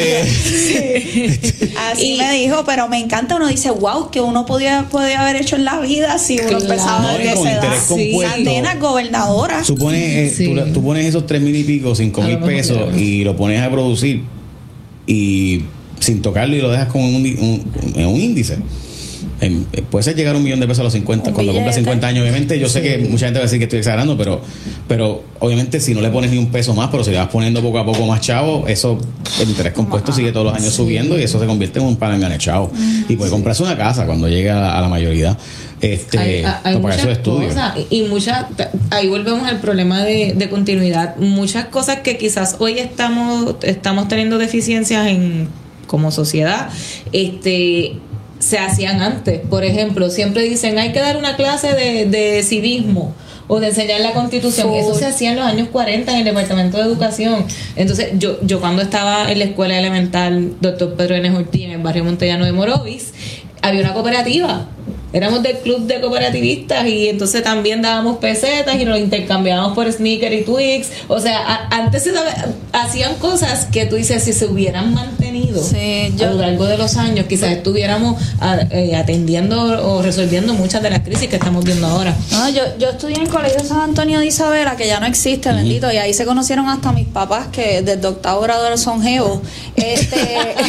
Este, Así Y- me dijo, pero me encanta. Uno dice, wow, que uno podía, podía haber hecho en la vida si uno Claro. empezaba No, y desde con esa edad. interés compuesto. Esas nenas gobernadoras. Tú pones, eh, Sí. tú, le- tú pones esos tres mil y pico, cinco A mil lo mejor, pesos claro. y lo pones a producir y sin tocarlo y lo dejas con un, un, en un índice. En- eh, puede ser llegar a un millón de pesos a los cincuenta, Un cuando cumpla billete. cincuenta años, obviamente. Yo sé que mucha gente va a decir que estoy exagerando, pero, pero obviamente si no le pones ni un peso más, pero si le vas poniendo poco a poco más chavo, eso, el interés compuesto sigue todos los años subiendo y eso se convierte en un palangane chavo. Y puede comprarse una casa cuando llegue a, a la mayoría. Este, hay, hay para pagar muchas sus estudios. cosas y muchas, ahí volvemos al problema de, de continuidad, muchas cosas que quizás hoy estamos estamos teniendo deficiencias en como sociedad, este se hacían antes. Por ejemplo, siempre dicen hay que dar una clase de, de civismo o de enseñar la Constitución. Full. Eso se hacía en los años cuarenta en el Departamento de Educación. Entonces, yo yo cuando estaba en la escuela elemental Doctor Pedro N. Ortiz en el barrio Montellano de Morovis, había una cooperativa. Éramos del club de cooperativistas y entonces también dábamos pesetas y nos intercambiábamos por sneaker y Twix. O sea, a- antes se sabe- hacían cosas que tú dices, si se hubieran mantenido Sí, a yo- lo largo de los años, quizás estuviéramos a- eh, atendiendo o resolviendo muchas de las crisis que estamos viendo ahora. No, yo, yo estudié en el Colegio San Antonio de Isabela, que ya no existe, bendito, y ahí se conocieron hasta mis papás, que desde octavo grado son geos. Este,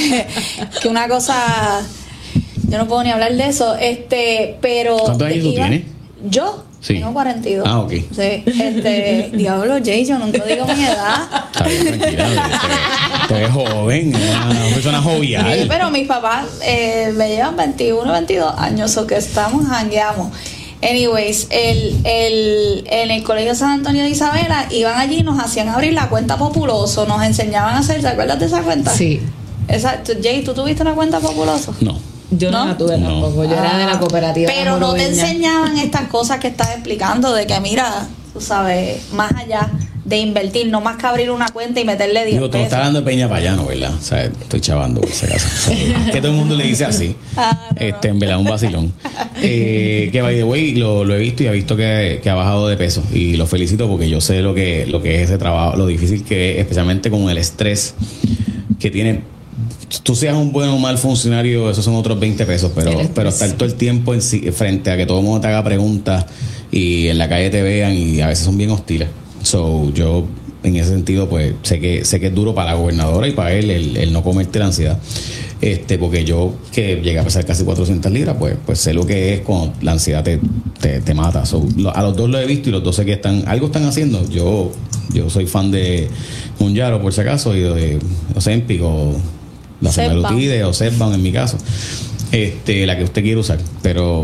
que una cosa, yo no puedo ni hablar de eso, este, pero... ¿Cuántos años tú iban- tienes? ¿Yo? Sí. Tengo cuarenta y dos. Ah, ok. Sí, este, diablo, Jay, yo nunca digo mi edad. Está bien, tranquila. Tú eres joven, una persona Sí, jovial. pero mis papás eh, me llevan veintiuno, veintidós años, o que estamos, jangueamos. Anyways, el, el, en el Colegio San Antonio de Isabela iban allí y nos hacían abrir la cuenta Populoso, nos enseñaban a hacer, ¿te acuerdas de esa cuenta? Sí. Exacto. Jay, ¿tú tuviste una cuenta Populoso? No. Yo no, ¿No? la tuve No. tampoco, yo era de la cooperativa. Pero no te moroveña. enseñaban estas cosas que estás explicando, de que mira, tú sabes, más allá de invertir, no más que abrir una cuenta y meterle diez Digo, tú pesos. estás hablando de Peña Payano, ¿verdad? O sea, estoy chavando por si acaso. Que todo el mundo le dice así. Ah, no, este, en verdad, un vacilón. Eh, que by the way, lo, lo he visto y he visto que, que ha bajado de peso. Y lo felicito porque yo sé lo que, lo que es ese trabajo, lo difícil que es, especialmente con el estrés que tiene. Tú seas un buen o mal funcionario, esos son otros veinte pesos, pero, El pero estar todo el tiempo en, sí- frente a que todo el mundo te haga preguntas y en la calle te vean y a veces son bien hostiles. So, yo en ese sentido pues sé que sé que es duro para la gobernadora y para él el, el no comerte la ansiedad. Este, porque yo que llegué a pesar casi cuatrocientas libras, pues, pues sé lo que es cuando la ansiedad te, te, te mata. So, lo- a los dos lo he visto y los dos sé que están, algo están haciendo. Yo, yo soy fan de Mounjaro por si acaso y de Ozempic o la Zepbound. semaglutide o Zepbound en mi caso, este, la que usted quiere usar, pero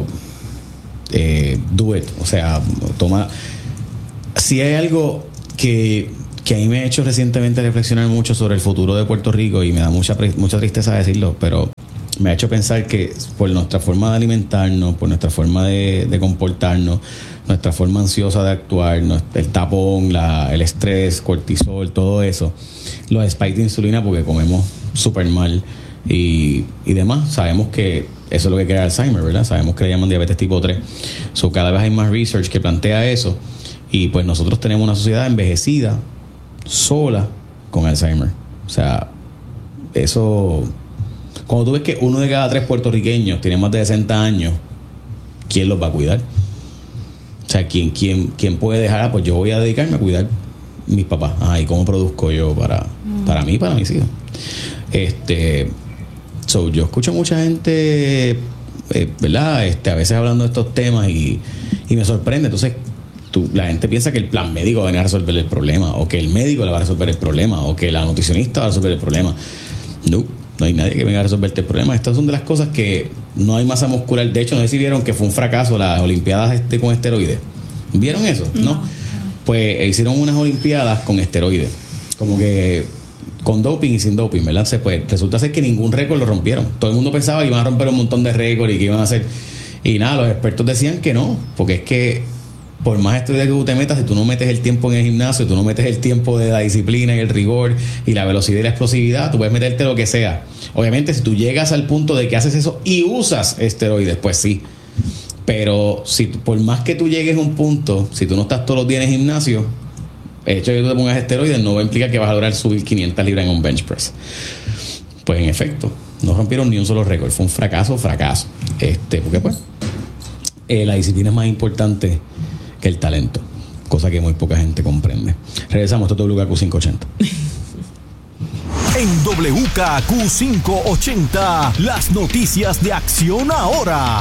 eh, do it, o sea, toma. Si hay algo que, que a mí me ha hecho recientemente reflexionar mucho sobre el futuro de Puerto Rico y me da mucha pre- mucha tristeza decirlo, pero me ha hecho pensar que por nuestra forma de alimentarnos, por nuestra forma de, de comportarnos, nuestra forma ansiosa de actuar, el tapón, la, el estrés, cortisol, todo eso, los spikes de insulina porque comemos súper mal y, y demás, sabemos que eso es lo que crea Alzheimer, ¿verdad? Sabemos que le llaman diabetes tipo tres. So, cada vez hay más research que plantea eso y pues nosotros tenemos una sociedad envejecida, sola, con Alzheimer. O sea, eso... Cuando tú ves que uno de cada tres puertorriqueños tiene más de sesenta años, ¿quién los va a cuidar? O sea, ¿quién, quién, quién puede dejar? Ah, pues yo voy a dedicarme a cuidar mis papás. Ah, ¿y cómo produzco yo para, mm. para mí y para mis hijos? Este, so, yo escucho mucha gente, eh, ¿verdad? Este, a veces hablando de estos temas y, y me sorprende. Entonces, tú, la gente piensa que el plan médico va a venir a resolver el problema, o que el médico le va a resolver el problema, o que la nutricionista va a resolver el problema. No. No hay nadie que venga a resolverte el problema. Estas son de las cosas que no hay masa muscular. De hecho, no sé si vieron que fue un fracaso las Olimpiadas este con esteroides. ¿Vieron eso? No. ¿No? Pues hicieron unas Olimpiadas con esteroides. Como que con doping y sin doping, ¿verdad? Se, pues, resulta ser que ningún récord lo rompieron. Todo el mundo pensaba que iban a romper un montón de récords y que iban a hacer... Y nada, los expertos decían que no. Porque es que por más esteroides que tú te metas, si tú no metes el tiempo en el gimnasio, tú no metes el tiempo de la disciplina y el rigor y la velocidad y la explosividad, tú puedes meterte lo que sea. Obviamente, si tú llegas al punto de que haces eso y usas esteroides, pues sí. Pero si por más que tú llegues a un punto, si tú no estás todos los días en el gimnasio, el hecho de que tú te pongas esteroides no va a implicar que vas a lograr subir quinientas libras en un bench press. Pues en efecto, no rompieron ni un solo récord. Fue un fracaso, fracaso. Este, porque pues eh, la disciplina es más importante que el talento, cosa que muy poca gente comprende. Regresamos a W K Q quinientos ochenta. En W K Q quinientos ochenta, las noticias de Acción Ahora.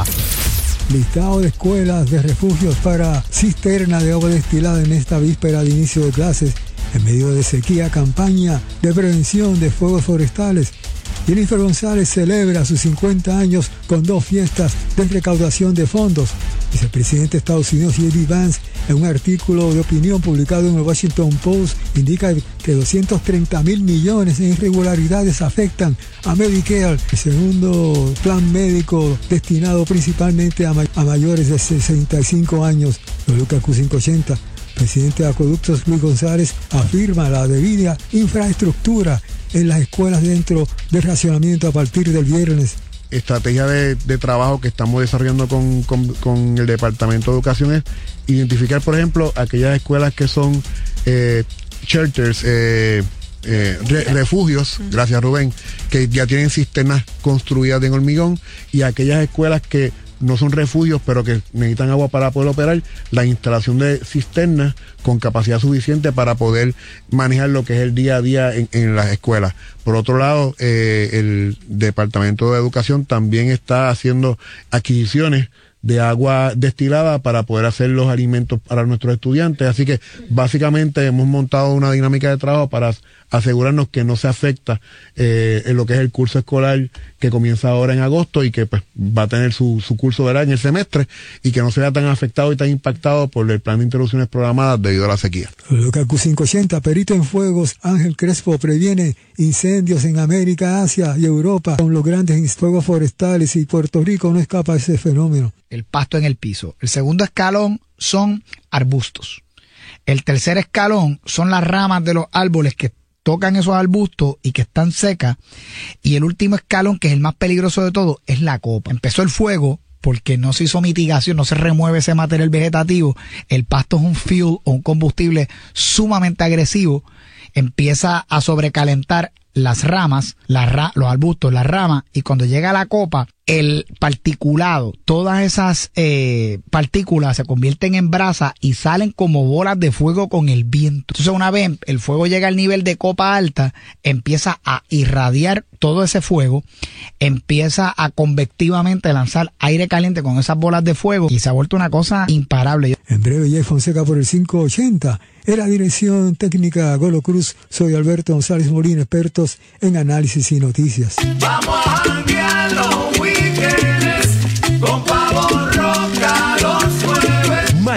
Listado de escuelas de refugios para cisterna de agua destilada en esta víspera de inicio de clases, en medio de sequía, campaña de prevención de fuegos forestales. Jennifer González celebra sus cincuenta años con dos fiestas de recaudación de fondos. Vicepresidente de Estados Unidos, J D Vance, en un artículo de opinión publicado en el Washington Post, indica que doscientos treinta mil millones en irregularidades afectan a Medicare, el segundo plan médico destinado principalmente a, may- a mayores de sesenta y cinco años. W K Q quinientos ochenta. Presidente de Acueductos, Luis González, afirma la debida infraestructura en las escuelas dentro del racionamiento a partir del viernes. Estrategia de, de trabajo que estamos desarrollando con, con, con el Departamento de Educación es identificar, por ejemplo, aquellas escuelas que son eh, shelters, eh, eh, re, refugios, gracias Rubén, que ya tienen cisternas construidas en hormigón, y aquellas escuelas que no son refugios, pero que necesitan agua para poder operar, la instalación de cisternas con capacidad suficiente para poder manejar lo que es el día a día en, en las escuelas. Por otro lado, eh, el Departamento de Educación también está haciendo adquisiciones de agua destilada para poder hacer los alimentos para nuestros estudiantes. Así que básicamente hemos montado una dinámica de trabajo para asegurarnos que no se afecta eh, en lo que es el curso escolar que comienza ahora en agosto y que pues va a tener su, su curso del año, el semestre, y que no se vea tan afectado y tan impactado por el plan de interrupciones programadas debido a la sequía. W K Q quinientos ochenta, perito en fuegos, Ángel Crespo previene incendios en América, Asia y Europa con los grandes fuegos forestales, y Puerto Rico no escapa de ese fenómeno. El pasto en el piso. El segundo escalón son arbustos. El tercer escalón son las ramas de los árboles que tocan esos arbustos y que están secas. Y el último escalón, que es el más peligroso de todo, es la copa. Empezó el fuego porque no se hizo mitigación, no se remueve ese material vegetativo. El pasto es un fuel o un combustible sumamente agresivo. Empieza a sobrecalentar las ramas, las ra- los arbustos, las ramas, y cuando llega a la copa, el particulado, todas esas eh, partículas se convierten en brasa y salen como bolas de fuego con el viento. Entonces, una vez el fuego llega al nivel de copa alta, empieza a irradiar todo ese fuego, empieza a convectivamente lanzar aire caliente con esas bolas de fuego y se ha vuelto una cosa imparable. En breve, Jay Fonseca por el quinientos ochenta. En la dirección técnica Golo Cruz, soy Alberto González Molina, expertos en análisis y noticias. Vamos a janguear los weekends con Pavo Roca los jueves. Mañana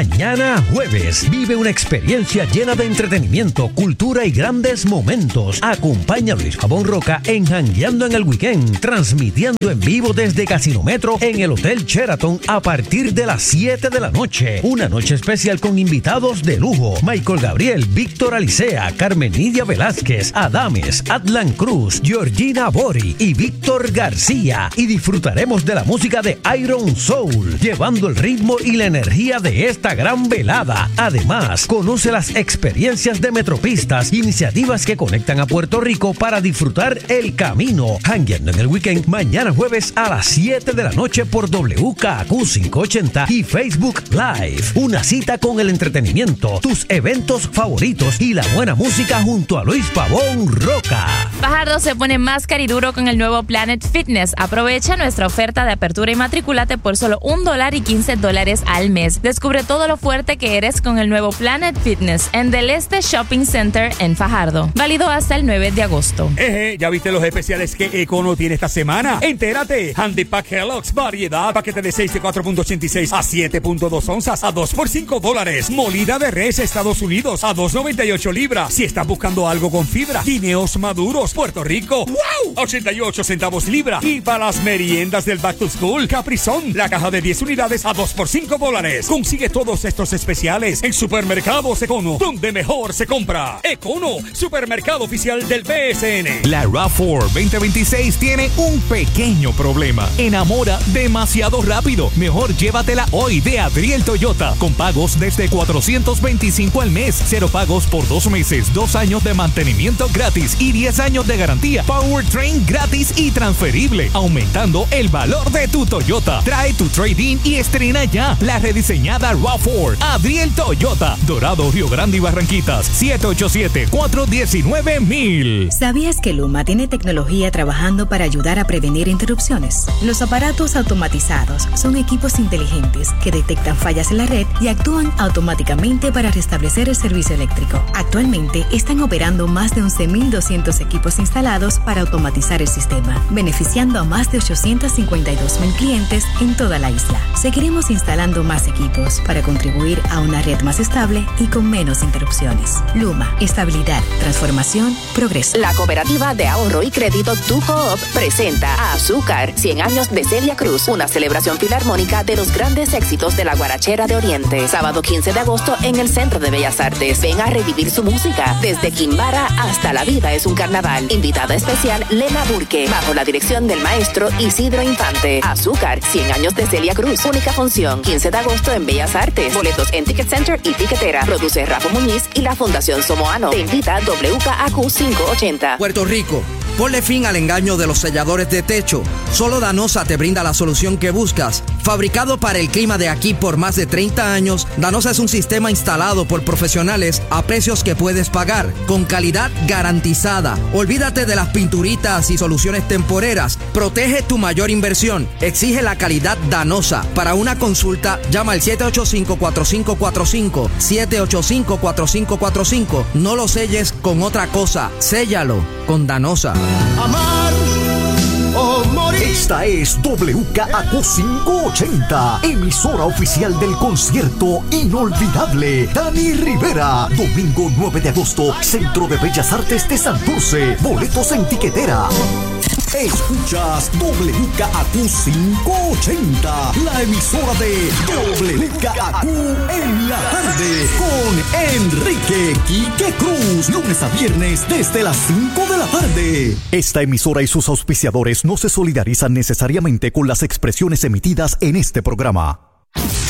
Mañana jueves, vive una experiencia llena de entretenimiento, cultura y grandes momentos. Acompaña a Luis Pavón Roca en Jangueando en el Weekend, transmitiendo en vivo desde Casino Metro en el Hotel Sheraton a partir de las siete de la noche. Una noche especial con invitados de lujo: Michael Gabriel, Víctor Alicea, Carmen Nidia Velázquez, Adames, Atlan Cruz, Georgina Bori y Víctor García. Y disfrutaremos de la música de Iron Soul, llevando el ritmo y la energía de esta gran velada. Además, conoce las experiencias de Metropistas, iniciativas que conectan a Puerto Rico para disfrutar el camino. Jangueando en el Weekend, mañana jueves a las siete de la noche por W K A Q quinientos ochenta y Facebook Live. Una cita con el entretenimiento, tus eventos favoritos y la buena música junto a Luis Pavón Roca. Fajardo se pone más cariduro con el nuevo Planet Fitness. Aprovecha nuestra oferta de apertura y matricúlate por solo un dólar y quince dólares al mes. Descubre todo lo fuerte que eres con el nuevo Planet Fitness en Del Este Shopping Center en Fajardo. Válido hasta el nueve de agosto. Eje, ¿ya viste los especiales que Econo tiene esta semana? Entérate. Handy Pack Kellogg's Variedad, paquete de seis de cuatro punto ochenta y seis a siete punto dos onzas a dos por cinco dólares. Molida de res Estados Unidos a dos noventa y ocho libras. Si estás buscando algo con fibra, guineos maduros Puerto Rico, ¡wow! ochenta y ocho centavos libra. Y para las meriendas del Back to School, Caprizón, la caja de diez unidades a dos por cinco dólares. Consigue todos estos especiales en Supermercados Econo, donde mejor se compra. Econo, supermercado oficial del P S N. La RAV cuatro veinte veintiséis tiene un pequeño problema. Enamora demasiado rápido. Mejor llévatela hoy de Adriel Toyota. Con pagos desde cuatrocientos veinticinco al mes. Cero pagos por dos meses. Dos años de mantenimiento gratis y diez años de garantía. Powertrain gratis y transferible. Aumentando el valor de tu Toyota. Trae tu trade-in y estrena ya la rediseñada RAV cuatro. Adriel Toyota. Dorado, Río Grande y Barranquitas. siete ocho siete, cuatro uno nueve, mil. ¿Sabías que Luma tiene tecnología trabajando para ayudar a prevenir interrupciones? Los aparatos automatizados son equipos inteligentes que detectan fallas en la red y actúan automáticamente para restablecer el servicio eléctrico. Actualmente están operando más de once mil doscientos equipos instalados para automatizar el sistema, beneficiando a más de ochocientos cincuenta y dos mil clientes en toda la isla. Seguiremos instalando más equipos para contribuir a una red más estable y con menos interrupciones. Luma, estabilidad, transformación, progreso. La Cooperativa de Ahorro y Crédito Tu Coop presenta a Azúcar, cien años de Celia Cruz, una celebración filarmónica de los grandes éxitos de la guarachera de Oriente. Sábado quince de agosto en el Centro de Bellas Artes. Ven a revivir su música, desde Quimbara hasta La Vida es un Carnaval. Invitada especial Lena Burke, bajo la dirección del maestro Isidro Infante. Azúcar, cien años de Celia Cruz, única función, quince de agosto en Bellas Artes. Boletos en Ticket Center y Tiquetera. Produce Rafa Muñiz y la Fundación Somoano. Te invita W K A Q quinientos ochenta. Puerto Rico, ponle fin al engaño de los selladores de techo. Solo Danosa te brinda la solución que buscas. Fabricado para el clima de aquí por más de treinta años, Danosa es un sistema instalado por profesionales a precios que puedes pagar, con calidad garantizada. Olvídate de las pinturitas y soluciones temporeras. Protege tu mayor inversión. Exige la calidad Danosa. Para una consulta, llama al siete ocho cinco, cuatro cinco cuatro cinco, siete ocho cinco, cuatro cinco cuatro cinco. No lo selles con otra cosa. Séllalo con Danosa. Amar o morir. Esta es W K A Q quinientos ochenta, emisora oficial del concierto inolvidable Dani Rivera. Domingo nueve de agosto, Centro de Bellas Artes de Santurce. Boletos en Tiquetera. Escuchas W K A Q quinientos ochenta, la emisora de W K A Q en la tarde, con Enrique Quique Cruz, lunes a viernes desde las cinco de la tarde. Esta emisora y sus auspiciadores no se solidarizan necesariamente con las expresiones emitidas en este programa.